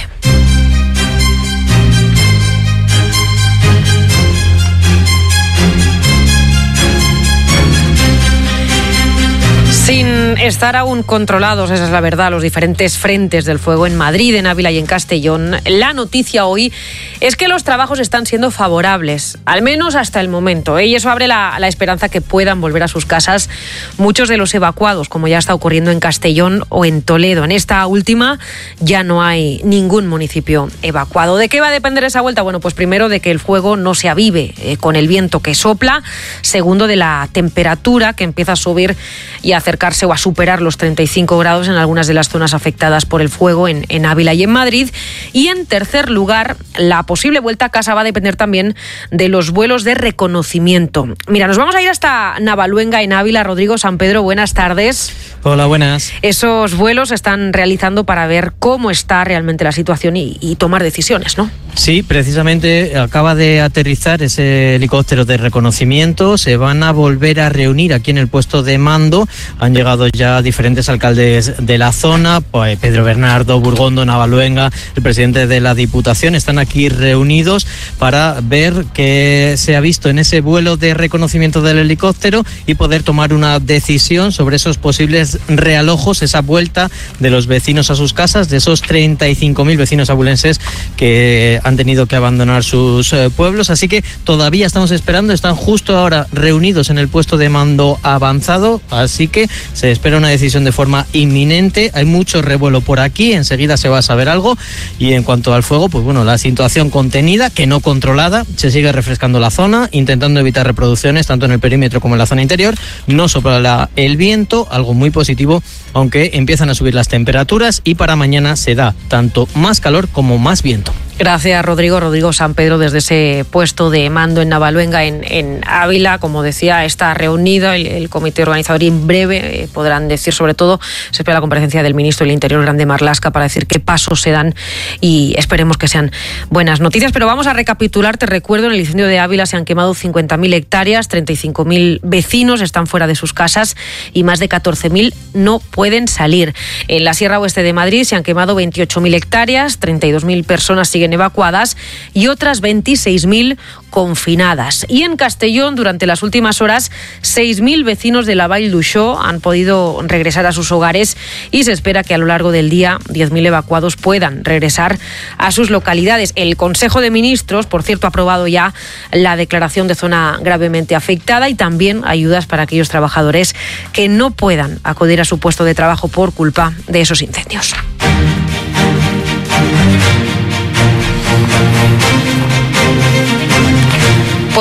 Speaker 13: Sin estar aún controlados, esa es la verdad, los diferentes frentes del fuego en Madrid, en Ávila y en Castellón, la noticia hoy es que los trabajos están siendo favorables, al menos hasta el momento, ¿eh? Y eso abre la, la esperanza que puedan volver a sus casas muchos de los evacuados, como ya está ocurriendo en Castellón o en Toledo. En esta última ya no hay ningún municipio evacuado. ¿De qué va a depender esa vuelta? Bueno, pues primero de que el fuego no se avive eh, con el viento que sopla, segundo de la temperatura que empieza a subir y a acercarse o a superar los treinta y cinco grados en algunas de las zonas afectadas por el fuego en, en Ávila y en Madrid. Y en tercer lugar, la posible vuelta a casa va a depender también de los vuelos de reconocimiento. Mira, nos vamos a ir hasta Navaluenga, en Ávila. Rodrigo San Pedro, buenas tardes.
Speaker 21: Hola, buenas.
Speaker 13: Esos vuelos se están realizando para ver cómo está realmente la situación y, y tomar decisiones, ¿no?
Speaker 21: Sí, precisamente acaba de aterrizar ese helicóptero de reconocimiento. Se van a volver a reunir aquí en el puesto de mando. Han llegado ya diferentes alcaldes de la zona, pues Pedro Bernardo, Burgondo, Navaluenga, el presidente de la Diputación. Están aquí reunidos para ver qué se ha visto en ese vuelo de reconocimiento del helicóptero y poder tomar una decisión sobre esos posibles realojos, esa vuelta de los vecinos a sus casas, de esos treinta y cinco mil vecinos abulenses que han tenido que abandonar sus eh, pueblos. Así que todavía estamos esperando, están justo ahora reunidos en el puesto de mando avanzado, así que se espera una decisión de forma inminente. Hay mucho revuelo por aquí, enseguida se va a saber algo. Y en cuanto al fuego, pues bueno, la situación contenida, que no controlada, se sigue refrescando la zona, intentando evitar reproducciones tanto en el perímetro como en la zona interior. No sopla la, el viento, algo muy positivo, aunque empiezan a subir las temperaturas y para mañana se da tanto más calor como más viento.
Speaker 13: Gracias, Rodrigo. Rodrigo San Pedro, desde ese puesto de mando en Navaluenga, en, en Ávila. Como decía, está reunido el, el comité organizador y en breve eh, podrán decir, sobre todo, se espera la comparecencia del ministro del Interior, Grande Marlaska, para decir qué pasos se dan y esperemos que sean buenas noticias. Pero vamos a recapitular. Te recuerdo, en el incendio de Ávila se han quemado cincuenta mil hectáreas, treinta y cinco mil vecinos están fuera de sus casas y más de catorce mil no pueden salir. En la Sierra Oeste de Madrid se han quemado veintiocho mil hectáreas, treinta y dos mil personas siguen evacuadas y otras veintiséis mil confinadas. Y en Castellón, durante las últimas horas, seis mil vecinos de la Vall d'Uixó han podido regresar a sus hogares y se espera que a lo largo del día diez mil evacuados puedan regresar a sus localidades. El Consejo de Ministros, por cierto, ha aprobado ya la declaración de zona gravemente afectada y también ayudas para aquellos trabajadores que no puedan acudir a su puesto de trabajo por culpa de esos incendios.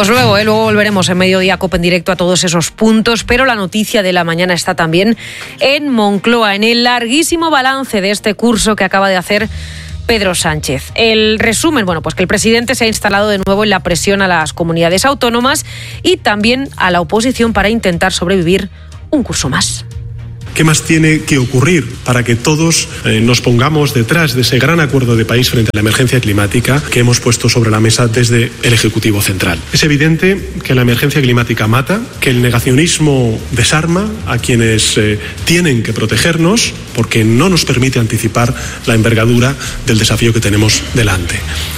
Speaker 13: Pues luego, ¿eh? luego volveremos en Mediodía COPE en directo a todos esos puntos, pero la noticia de la mañana está también en Moncloa, en el larguísimo balance de este curso que acaba de hacer Pedro Sánchez. El resumen, bueno, pues que el presidente se ha instalado de nuevo en la presión a las comunidades autónomas y también a la oposición para intentar sobrevivir un curso más.
Speaker 16: ¿Qué más tiene que ocurrir para que todos eh, nos pongamos detrás de ese gran acuerdo de país frente a la emergencia climática que hemos puesto sobre la mesa desde el Ejecutivo Central? Es evidente que la emergencia climática mata, que el negacionismo desarma a quienes eh, tienen que protegernos porque no nos permite anticipar la envergadura del desafío que tenemos delante.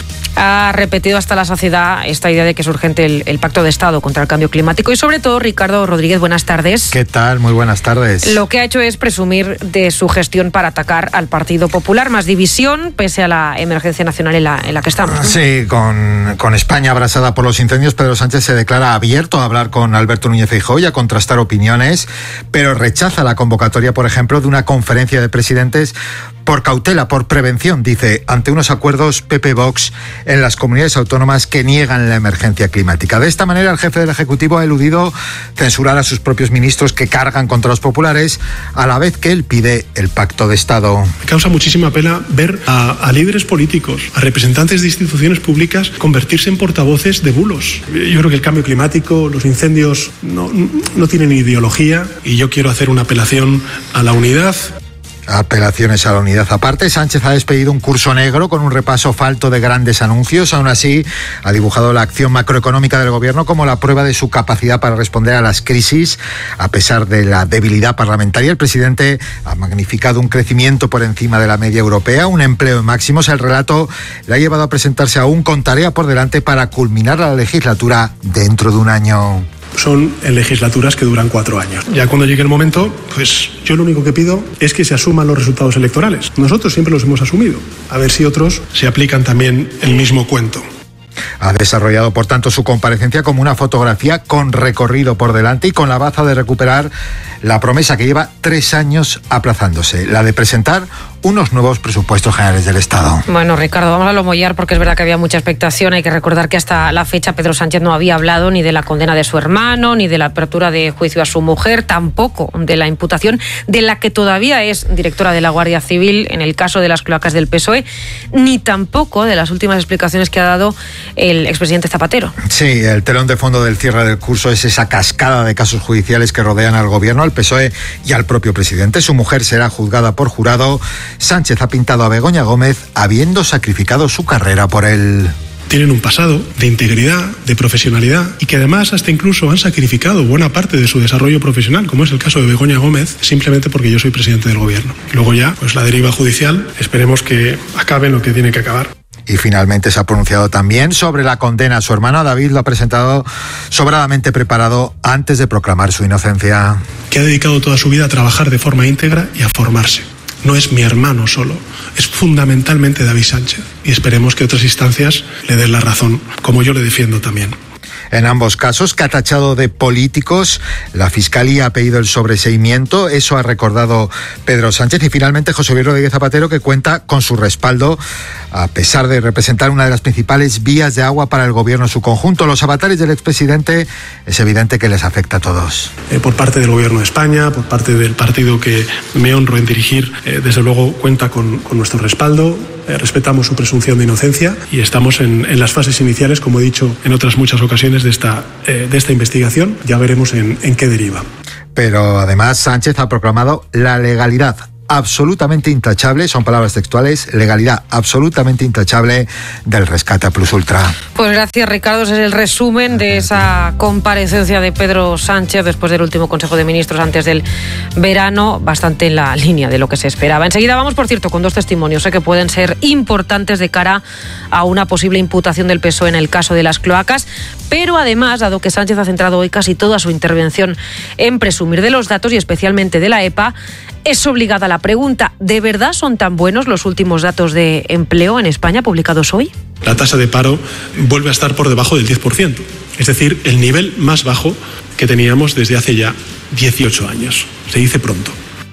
Speaker 13: Ha repetido hasta la saciedad esta idea de que es urgente el, el Pacto de Estado contra el Cambio Climático y sobre todo, Ricardo Rodríguez, buenas tardes.
Speaker 2: ¿Qué tal? Muy buenas tardes.
Speaker 13: Lo que ha hecho es presumir de su gestión para atacar al Partido Popular, más división pese a la emergencia nacional en la, en la que estamos, ¿no?
Speaker 2: Sí, con, con España abrasada por los incendios, Pedro Sánchez se declara abierto a hablar con Alberto Núñez Feijóo y a contrastar opiniones, pero rechaza la convocatoria, por ejemplo, de una conferencia de presidentes por cautela, por prevención, dice, ante unos acuerdos P P-Vox en las comunidades autónomas que niegan la emergencia climática. De esta manera, el jefe del Ejecutivo ha eludido censurar a sus propios ministros que cargan contra los populares, a la vez que él pide el Pacto de Estado.
Speaker 16: Me causa muchísima pena ver a, a líderes políticos, a representantes de instituciones públicas convertirse en portavoces de bulos. Yo creo que el cambio climático, los incendios no, no tienen ideología y yo quiero hacer una apelación a la unidad.
Speaker 2: Apelaciones a la unidad aparte, Sánchez ha despedido un curso negro con un repaso falto de grandes anuncios. Aún así, ha dibujado la acción macroeconómica del gobierno como la prueba de su capacidad para responder a las crisis. A pesar de la debilidad parlamentaria, el presidente ha magnificado un crecimiento por encima de la media europea, un empleo en máximos. El relato le ha llevado a presentarse aún con tarea por delante para culminar la legislatura dentro de un año.
Speaker 16: Son en legislaturas que duran cuatro años. Ya cuando llegue el momento, pues yo lo único que pido es que se asuman los resultados electorales. Nosotros siempre los hemos asumido. A ver si otros se aplican también el mismo cuento.
Speaker 2: Ha desarrollado, por tanto, su comparecencia como una fotografía con recorrido por delante y con la baza de recuperar la promesa que lleva tres años aplazándose, la de presentar unos nuevos presupuestos generales del Estado.
Speaker 13: Bueno, Ricardo, vamos a lo mollar porque es verdad que había mucha expectación. Hay que recordar que hasta la fecha Pedro Sánchez no había hablado ni de la condena de su hermano, ni de la apertura de juicio a su mujer, tampoco de la imputación de la que todavía es directora de la Guardia Civil en el caso de las cloacas del P S O E, ni tampoco de las últimas explicaciones que ha dado el expresidente Zapatero.
Speaker 2: Sí, el telón de fondo del cierre del curso es esa cascada de casos judiciales que rodean al gobierno, al P S O E y al propio presidente. Su mujer será juzgada por jurado. Sánchez ha pintado a Begoña Gómez habiendo sacrificado su carrera por él.
Speaker 16: Tienen un pasado de integridad, de profesionalidad y que además hasta incluso han sacrificado buena parte de su desarrollo profesional, como es el caso de Begoña Gómez, simplemente porque yo soy presidente del gobierno. Luego ya, pues la deriva judicial, esperemos que acabe lo que tiene que acabar.
Speaker 2: Y finalmente se ha pronunciado también sobre la condena a su hermano. David lo ha presentado sobradamente preparado antes de proclamar su inocencia.
Speaker 16: Que ha dedicado toda su vida a trabajar de forma íntegra y a formarse. No es mi hermano solo, es fundamentalmente David Sánchez. Y esperemos que otras instancias le den la razón, como yo le defiendo también.
Speaker 2: En ambos casos, que ha tachado de políticos, la Fiscalía ha pedido el sobreseimiento, eso ha recordado Pedro Sánchez. Y finalmente José Luis Rodríguez Zapatero, que cuenta con su respaldo, a pesar de representar una de las principales vías de agua para el gobierno en su conjunto. Los avatares del expresidente es evidente que les afecta a todos.
Speaker 16: Eh, por parte del gobierno de España, por parte del partido que me honro en dirigir, eh, desde luego cuenta con, con nuestro respaldo. Eh, respetamos su presunción de inocencia y estamos en, en las fases iniciales, como he dicho en otras muchas ocasiones, de esta, eh, de esta investigación. Ya veremos en, en qué deriva.
Speaker 2: Pero además Sánchez ha proclamado la legalidad absolutamente intachable, son palabras textuales, legalidad absolutamente intachable del rescate a Plus Ultra.
Speaker 13: Pues gracias, Ricardo. Ese es el resumen de esa comparecencia de Pedro Sánchez después del último Consejo de Ministros antes del verano, bastante en la línea de lo que se esperaba. Enseguida vamos, por cierto, con dos testimonios ¿eh? que pueden ser importantes de cara a una posible imputación del P S O E en el caso de las cloacas, pero además, dado que Sánchez ha centrado hoy casi toda su intervención en presumir de los datos y especialmente de la E P A, es obligada la pregunta, ¿de verdad son tan buenos los últimos datos de empleo en España publicados hoy?
Speaker 16: La tasa de paro vuelve a estar por debajo del diez por ciento, es decir, el nivel más bajo que teníamos desde hace ya dieciocho años. Se dice pronto.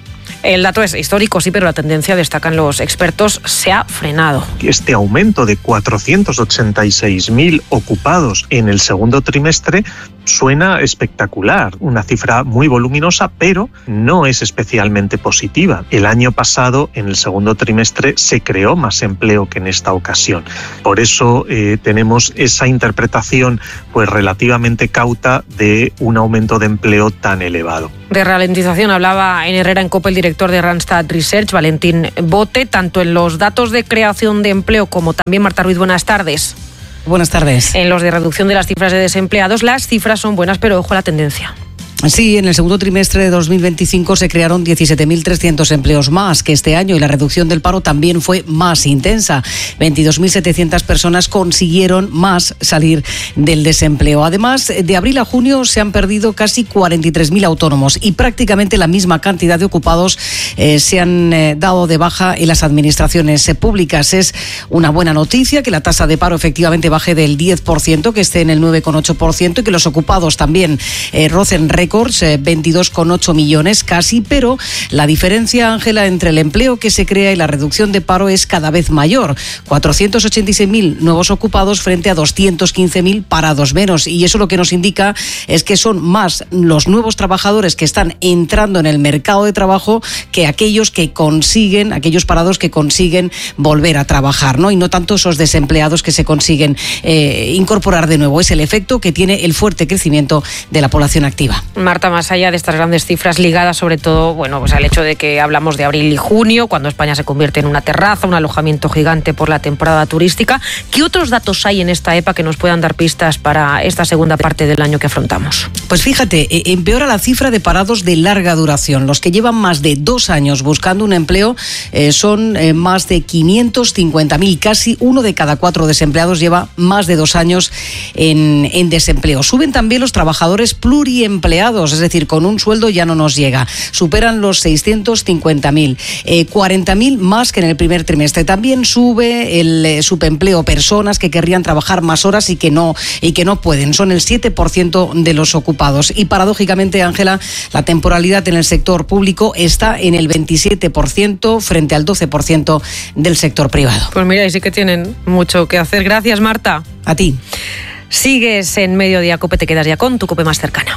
Speaker 13: El dato es histórico, sí, pero la tendencia, destacan los expertos, se ha frenado.
Speaker 4: Este aumento de cuatrocientos ochenta y seis mil ocupados en el segundo trimestre suena espectacular, una cifra muy voluminosa, pero no es especialmente positiva. El año pasado, en el segundo trimestre, se creó más empleo que en esta ocasión. Por eso eh, tenemos esa interpretación pues relativamente cauta de un aumento de empleo tan elevado.
Speaker 13: De ralentización hablaba en Herrera en COPE el director de Randstad Research, Valentín Bote, tanto en los datos de creación de empleo como también, Marta Ruiz, buenas tardes.
Speaker 22: Buenas tardes.
Speaker 13: En los de reducción de las cifras de desempleados, las cifras son buenas, pero ojo a la tendencia.
Speaker 22: Sí, en el segundo trimestre de dos mil veinticinco se crearon diecisiete mil trescientos empleos más que este año y la reducción del paro también fue más intensa. veintidós mil setecientas personas consiguieron más salir del desempleo. Además, de abril a junio se han perdido casi cuarenta y tres mil autónomos y prácticamente la misma cantidad de ocupados eh, se han eh, dado de baja en las administraciones eh, públicas. Es una buena noticia que la tasa de paro efectivamente baje del diez por ciento, que esté en el nueve coma ocho por ciento y que los ocupados también eh, rocen récord. veintidós coma ocho millones casi, pero la diferencia, Ángela, entre el empleo que se crea y la reducción de paro es cada vez mayor. cuatrocientos ochenta y seis mil nuevos ocupados frente a doscientos quince mil parados menos. Y eso lo que nos indica es que son más los nuevos trabajadores que están entrando en el mercado de trabajo que aquellos que consiguen, aquellos parados que consiguen volver a trabajar, ¿no? Y no tanto esos desempleados que se consiguen eh, incorporar de nuevo. Es el efecto que tiene el fuerte crecimiento de la población activa.
Speaker 13: Marta, más allá de estas grandes cifras ligadas sobre todo, bueno, pues al hecho de que hablamos de abril y junio, cuando España se convierte en una terraza, un alojamiento gigante por la temporada turística, ¿qué otros datos hay en esta E P A que nos puedan dar pistas para esta segunda parte del año que afrontamos?
Speaker 22: Pues fíjate, empeora la cifra de parados de larga duración. Los que llevan más de dos años buscando un empleo eh, son eh, más de quinientos cincuenta mil, casi uno de cada cuatro desempleados lleva más de dos años en, en desempleo. Suben también los trabajadores pluriempleados, es decir, con un sueldo ya no nos llega. Superan los seiscientos cincuenta mil, eh, cuarenta mil más que en el primer trimestre. También sube el eh, subempleo, personas que querrían trabajar más horas y que no y que no pueden. Son el siete por ciento de los ocupados. Y paradójicamente, Ángela, la temporalidad en el sector público está en el veintisiete por ciento frente al doce por ciento del sector privado.
Speaker 13: Pues mira, y sí que tienen mucho que hacer. Gracias, Marta.
Speaker 22: A ti.
Speaker 13: Sigues en Mediodía COPE, te quedas ya con tu COPE más cercana.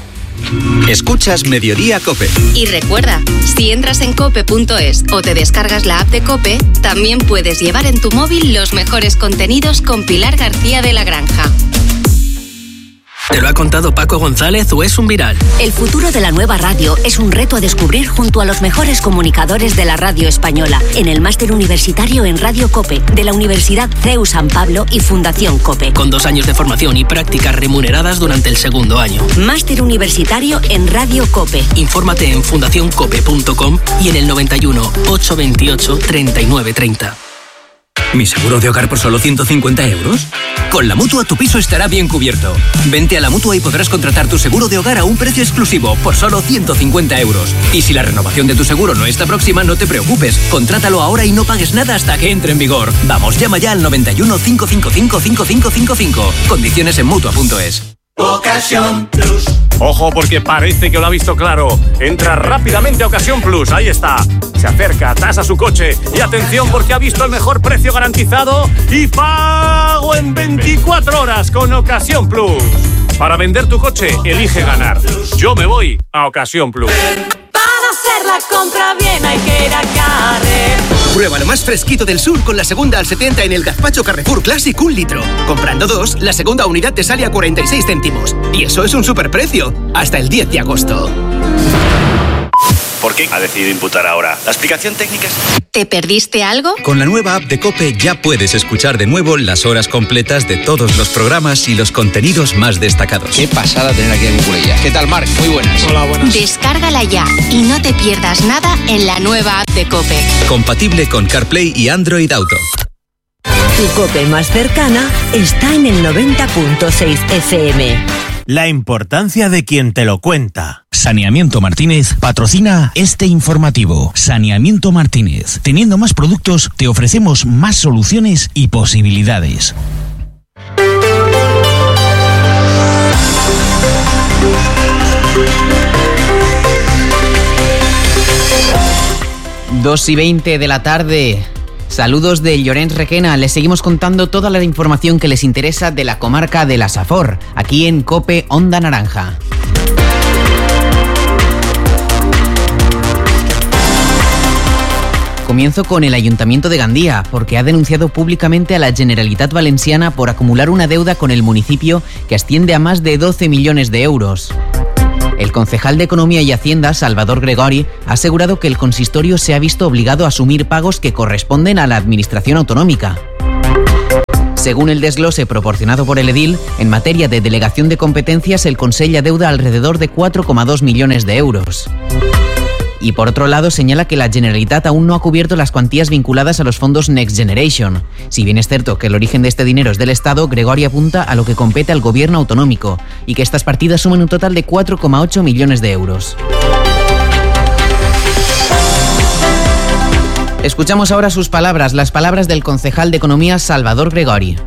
Speaker 23: Escuchas Mediodía COPE.
Speaker 14: Y recuerda, si entras en cope punto es o te descargas la app de COPE, también puedes llevar en tu móvil los mejores contenidos con Pilar García de la Granja.
Speaker 24: ¿Te lo ha contado Paco González o es un viral?
Speaker 25: El futuro de la nueva radio es un reto a descubrir junto a los mejores comunicadores de la radio española en el máster universitario en Radio COPE de la Universidad C E U San Pablo y Fundación COPE.
Speaker 24: Con dos años de formación y prácticas remuneradas durante el segundo año.
Speaker 25: Máster universitario en Radio COPE.
Speaker 24: Infórmate en fundación cope punto com y en el noventa y uno, ochocientos veintiocho, treinta y nueve treinta.
Speaker 26: ¿Mi seguro de hogar por solo ciento cincuenta euros? Con la Mutua tu piso estará bien cubierto. Vente a la Mutua y podrás contratar tu seguro de hogar a un precio exclusivo por solo ciento cincuenta euros. Y si la renovación de tu seguro no está próxima, no te preocupes. Contrátalo ahora y no pagues nada hasta que entre en vigor. Vamos, llama ya al noventa y uno, cinco cinco cinco, cinco cinco cinco cinco. Condiciones en Mutua punto es.
Speaker 27: Ocasión Plus. Ojo, porque parece que lo ha visto claro. Entra rápidamente a Ocasión Plus, ahí está. Se acerca, tasa su coche y atención porque ha visto el mejor precio garantizado y pago en veinticuatro horas con Ocasión Plus. Para vender tu coche, elige ganar. Yo me voy a Ocasión Plus.
Speaker 10: Para hacer la compra bien hay que ir a Carrefour.
Speaker 26: Prueba lo más fresquito del sur con la segunda al setenta en el gazpacho Carrefour Classic un litro. Comprando dos, la segunda unidad te sale a cuarenta y seis céntimos. Y eso es un superprecio. Hasta el diez de agosto.
Speaker 27: ¿Por qué ha decidido imputar ahora? ¿La explicación técnica es...?
Speaker 14: ¿Te perdiste algo?
Speaker 23: Con la nueva app de COPE ya puedes escuchar de nuevo las horas completas de todos los programas y los contenidos más destacados.
Speaker 28: Qué pasada tener aquí a Cucurella. ¿Qué tal, Marc? Muy buenas.
Speaker 27: Hola, buenas.
Speaker 14: Descárgala ya y no te pierdas nada en la nueva app de COPE.
Speaker 23: Compatible con CarPlay y Android Auto.
Speaker 3: Tu COPE más cercana está en el noventa punto seis F M.
Speaker 29: La importancia de quien te lo cuenta. Saneamiento Martínez patrocina este informativo. Saneamiento Martínez. Teniendo más productos, te ofrecemos más soluciones y posibilidades.
Speaker 1: dos y veinte de la tarde. Saludos de Llorenç Requena. Les seguimos contando toda la información que les interesa de la comarca de la Safor, aquí en COPE Onda Naranja. Comienzo con el Ayuntamiento de Gandía, porque ha denunciado públicamente a la Generalitat Valenciana por acumular una deuda con el municipio que asciende a más de doce millones de euros. El concejal de Economía y Hacienda, Salvador Gregori, ha asegurado que el consistorio se ha visto obligado a asumir pagos que corresponden a la administración autonómica. Según el desglose proporcionado por el edil, en materia de delegación de competencias, el Consell adeuda alrededor de cuatro coma dos millones de euros. Y por otro lado, señala que la Generalitat aún no ha cubierto las cuantías vinculadas a los fondos Next Generation. Si bien es cierto que el origen de este dinero es del Estado, Gregori apunta a lo que compete al gobierno autonómico y que estas partidas suman un total de cuatro coma ocho millones de euros. Escuchamos ahora sus palabras, las palabras del concejal de Economía Salvador Gregori.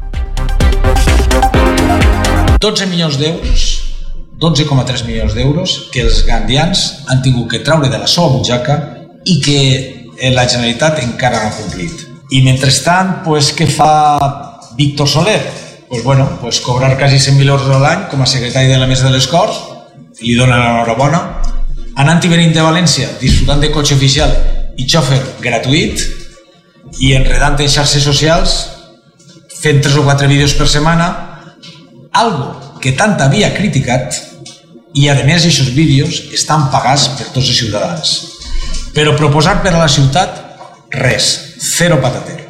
Speaker 5: dotze milions d'euros, dotze coma tres milions d'euros que els gandians han tingut que traure de la seva butxaca i que la Generalitat encara no ha complit. I mentrestant, pues, què fa Víctor Soler? Pues, bueno, pues, cobrar quasi cent mil euros a l'any com a secretari de la Mesa de les Corts, li dona l'enhorabona, anant i venint de València, disfrutant de cotxe oficial i xòfer gratuït i enredant en xarxes socials, fent tres o quatre vídeos per setmana, algo que tant havia criticat, i a més aquests vídeos estan pagats per tots els ciutadans. Però proposar per a la ciutat, res, cero patatero.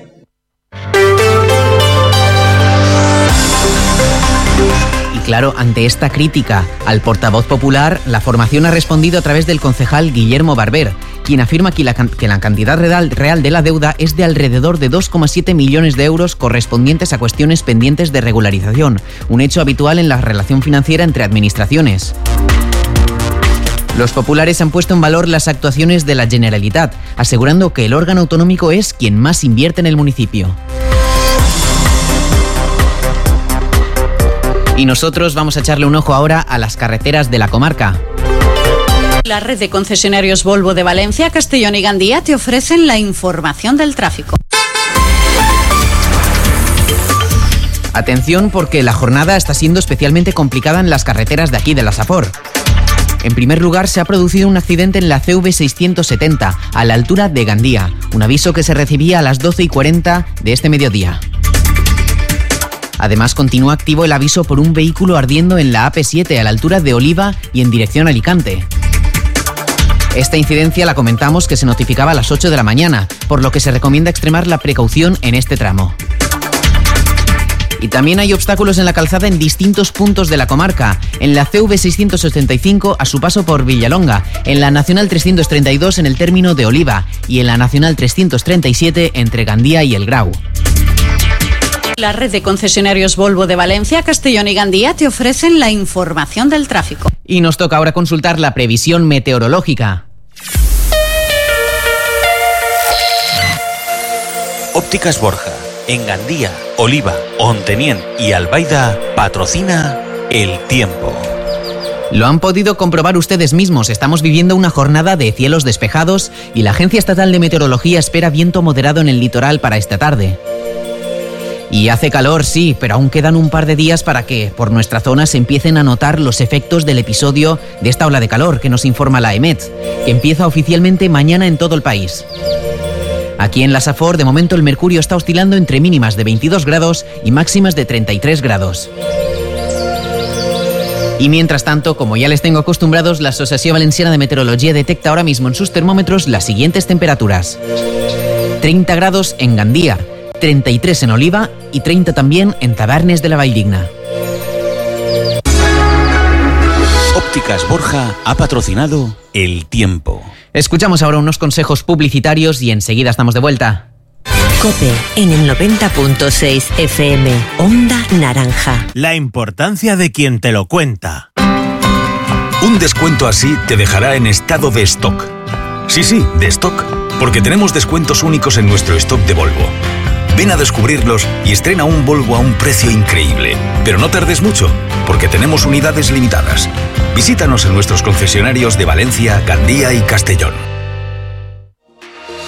Speaker 1: Claro, ante esta crítica al portavoz popular, la formación ha respondido a través del concejal Guillermo Barber, quien afirma que la, que la cantidad real, real de la deuda es de alrededor de dos coma siete millones de euros correspondientes a cuestiones pendientes de regularización, un hecho habitual en la relación financiera entre administraciones. Los populares han puesto en valor las actuaciones de la Generalitat, asegurando que el órgano autonómico es quien más invierte en el municipio. Y nosotros vamos a echarle un ojo ahora a las carreteras de la comarca.
Speaker 6: La red de concesionarios Volvo de Valencia, Castellón y Gandía te ofrecen la información del tráfico.
Speaker 1: Atención, porque la jornada está siendo especialmente complicada en las carreteras de aquí de la Safor. En primer lugar, se ha producido un accidente en la C V seiscientos setenta, a la altura de Gandía, un aviso que se recibía a las doce y cuarenta de este mediodía. Además, continúa activo el aviso por un vehículo ardiendo en la A P siete a la altura de Oliva y en dirección a Alicante. Esta incidencia la comentamos que se notificaba a las ocho de la mañana, por lo que se recomienda extremar la precaución en este tramo. Y también hay obstáculos en la calzada en distintos puntos de la comarca. En la C V seiscientos ochenta y cinco a su paso por Villalonga, en la Nacional trescientos treinta y dos en el término de Oliva y en la Nacional trescientos treinta y siete entre Gandía y El Grau.
Speaker 6: La red de concesionarios Volvo de Valencia, Castellón y Gandía te ofrecen la información del tráfico.
Speaker 1: Y nos toca ahora consultar la previsión meteorológica.
Speaker 29: Ópticas Borja, en Gandía, Oliva, Ontenien y Albaida, patrocina el tiempo.
Speaker 1: Lo han podido comprobar ustedes mismos, estamos viviendo una jornada de cielos despejados y la Agencia Estatal de Meteorología espera viento moderado en el litoral para esta tarde. Y hace calor, sí, pero aún quedan un par de días para que, por nuestra zona, se empiecen a notar los efectos del episodio de esta ola de calor que nos informa la EMET, que empieza oficialmente mañana en todo el país. Aquí en la Safor, de momento, el mercurio está oscilando entre mínimas de veintidós grados y máximas de treinta y tres grados. Y mientras tanto, como ya les tengo acostumbrados, la Asociación Valenciana de Meteorología detecta ahora mismo en sus termómetros las siguientes temperaturas. treinta grados en Gandía, treinta y tres en Oliva y treinta también en Tabernes de la Valldigna.
Speaker 29: Ópticas Borja ha patrocinado el tiempo.
Speaker 1: Escuchamos ahora unos consejos publicitarios y enseguida estamos de vuelta.
Speaker 3: COPE en el noventa punto seis F M, Onda Naranja.
Speaker 29: La importancia de quien te lo cuenta.
Speaker 23: Un descuento así te dejará en estado de stock. Sí, sí, de stock, porque tenemos descuentos únicos en nuestro stock de Volvo. Ven a descubrirlos y estrena un Volvo a un precio increíble. Pero no tardes mucho, porque tenemos unidades limitadas. Visítanos en nuestros concesionarios de Valencia, Gandía y Castellón.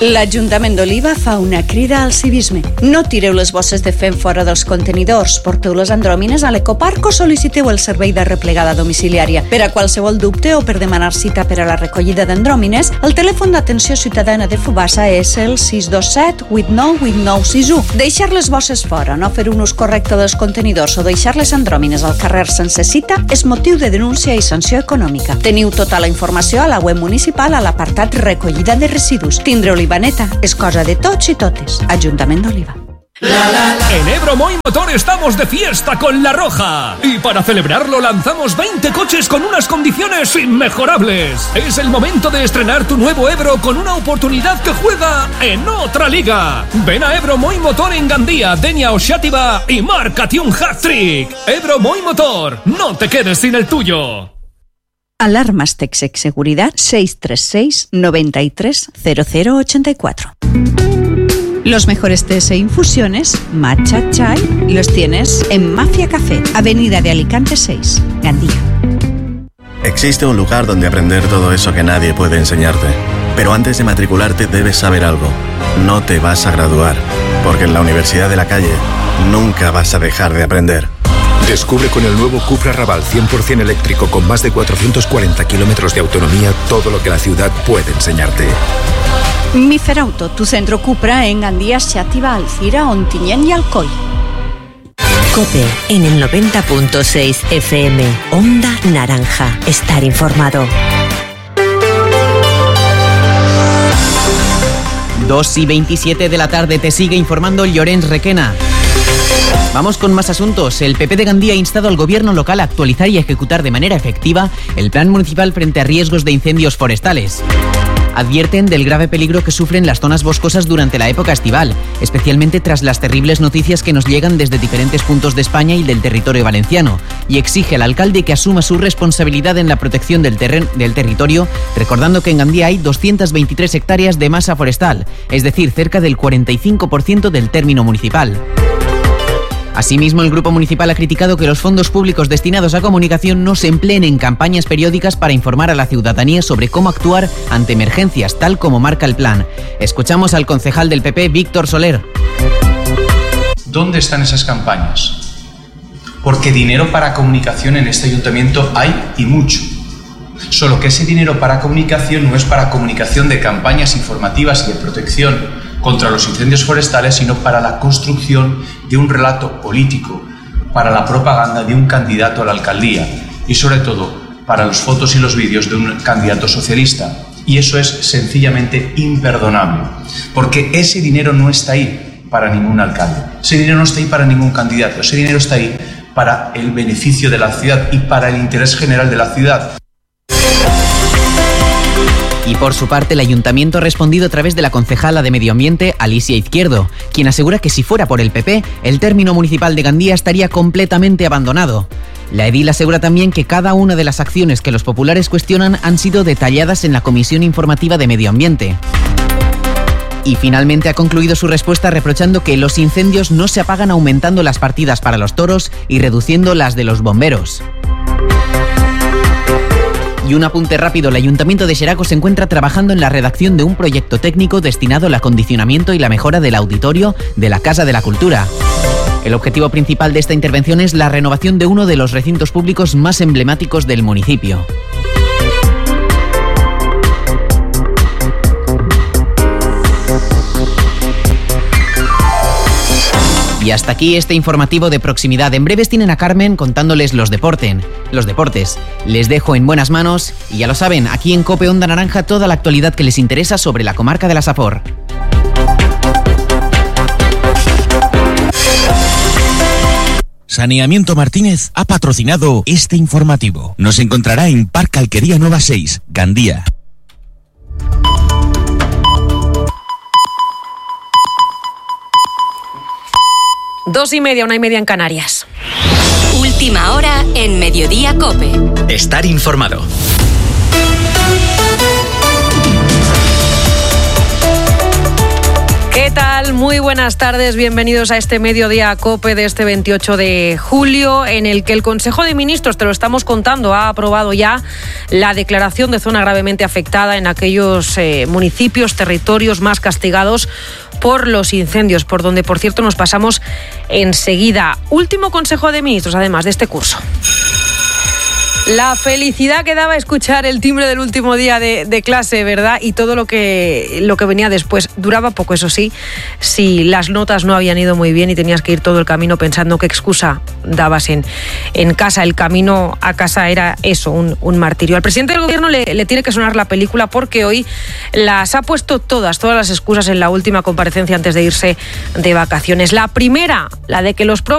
Speaker 6: L'Ajuntament d'Oliva fa una crida al civisme. No tireu les bosses de fem fora dels contenidors, porteu les andròmines a l'ecoparc o sol·liciteu el servei de replegada domiciliària. Per a qualsevol dubte o per demanar cita per a la recollida d'andròmines, el telèfon d'atenció ciutadana de Fubassa és el sis dos set vuit nou vuit nou sis u. Deixar les bosses fora, no fer un ús correcte dels contenidors o deixar les andròmines al carrer sense cita és motiu de denúncia i sanció econòmica. Teniu tota la informació a la web municipal a l'apartat recollida de residus. Tindre Olivaneta és cosa de tots i totes. Ajuntament d'Oliva.
Speaker 7: En Ebro Moy Motor estamos de fiesta con La Roja y para celebrarlo lanzamos veinte coches con unas condiciones inmejorables. Es el momento de estrenar tu nuevo Ebro con una oportunidad que juega en otra liga. Ven a Ebro Moy Motor en Gandía, Denia o Xàtiva y márcate un hat-trick. Ebro Moy Motor, no te quedes sin el tuyo.
Speaker 6: Alarmas Texec Seguridad seis tres seis, nueve tres, cero cero ocho cuatro. Los mejores tés e infusiones, matcha chai, los tienes en Mafia Café, Avenida de Alicante seis, Gandía.
Speaker 8: Existe un lugar donde aprender todo eso que nadie puede enseñarte. Pero antes de matricularte debes saber algo. No te vas a graduar, porque en la Universidad de la Calle nunca vas a dejar de aprender.
Speaker 9: Descubre con el nuevo Cupra Raval cien por ciento eléctrico con más de cuatrocientos cuarenta kilómetros de autonomía todo lo que la ciudad puede enseñarte.
Speaker 6: Mi Ferauto, tu centro Cupra en Gandía, Xàtiva, Alcira, Ontinyent y Alcoi.
Speaker 3: COPE en el noventa punto seis F M. Onda Naranja. Estar informado.
Speaker 1: dos y veintisiete de la tarde te sigue informando Llorens Requena. Vamos con más asuntos. El P P de Gandía ha instado al gobierno local a actualizar y ejecutar de manera efectiva el plan municipal frente a riesgos de incendios forestales. Advierten del grave peligro que sufren las zonas boscosas durante la época estival, especialmente tras las terribles noticias que nos llegan desde diferentes puntos de España y del territorio valenciano, y exige al alcalde que asuma su responsabilidad en la protección del, terren- del territorio, recordando que en Gandía hay doscientas veintitrés hectáreas de masa forestal, es decir, cerca del cuarenta y cinco por ciento del término municipal. Asimismo, el Grupo Municipal ha criticado que los fondos públicos destinados a comunicación no se empleen en campañas periódicas para informar a la ciudadanía sobre cómo actuar ante emergencias, tal como marca el plan. Escuchamos al concejal del P P, Víctor Soler.
Speaker 11: ¿Dónde están esas campañas? Porque dinero para comunicación en este ayuntamiento hay y mucho. Solo que ese dinero para comunicación no es para comunicación de campañas informativas y de protección contra los incendios forestales, sino para la construcción de un relato político, para la propaganda de un candidato a la alcaldía y sobre todo para las fotos y los vídeos de un candidato socialista. Y eso es sencillamente imperdonable, porque ese dinero no está ahí para ningún alcalde, ese dinero no está ahí para ningún candidato, ese dinero está ahí para el beneficio de la ciudad y para el interés general de la ciudad.
Speaker 1: Y por su parte, el ayuntamiento ha respondido a través de la concejala de Medio Ambiente, Alicia Izquierdo, quien asegura que si fuera por el P P, el término municipal de Gandía estaría completamente abandonado. La edil asegura también que cada una de las acciones que los populares cuestionan han sido detalladas en la Comisión Informativa de Medio Ambiente. Y finalmente ha concluido su respuesta reprochando que los incendios no se apagan aumentando las partidas para los toros y reduciendo las de los bomberos. Y un apunte rápido, el Ayuntamiento de Xeraco se encuentra trabajando en la redacción de un proyecto técnico destinado al acondicionamiento y la mejora del auditorio de la Casa de la Cultura. El objetivo principal de esta intervención es la renovación de uno de los recintos públicos más emblemáticos del municipio. Y hasta aquí este informativo de proximidad. En breves tienen a Carmen contándoles los deportes. Los deportes. Les dejo en buenas manos y ya lo saben, aquí en COPE Onda Naranja toda la actualidad que les interesa sobre la comarca de la Safor.
Speaker 29: Saneamiento Martínez ha patrocinado este informativo. Nos encontrará en Parque Alquería Nueva seis, Gandía.
Speaker 13: Dos y media, una y media en Canarias.
Speaker 14: Última hora en Mediodía COPE.
Speaker 29: Estar informado.
Speaker 13: ¿Qué tal? Muy buenas tardes, bienvenidos a este Mediodía COPE de este veintiocho de julio, en el que el Consejo de Ministros, te lo estamos contando, ha aprobado ya la declaración de zona gravemente afectada en aquellos eh, municipios, territorios más castigados por los incendios, por donde, por cierto, nos pasamos enseguida. Último Consejo de Ministros, además, de este curso. La felicidad que daba escuchar el timbre del último día de, de clase, ¿verdad? Y todo lo que, lo que venía después. Duraba poco, eso sí, si las notas no habían ido muy bien y tenías que ir todo el camino pensando qué excusa dabas en, en casa. El camino a casa era eso, un, un martirio. Al presidente del gobierno le, le tiene que sonar la película porque hoy las ha puesto todas, todas las excusas en la última comparecencia antes de irse de vacaciones. La primera, la de que los profes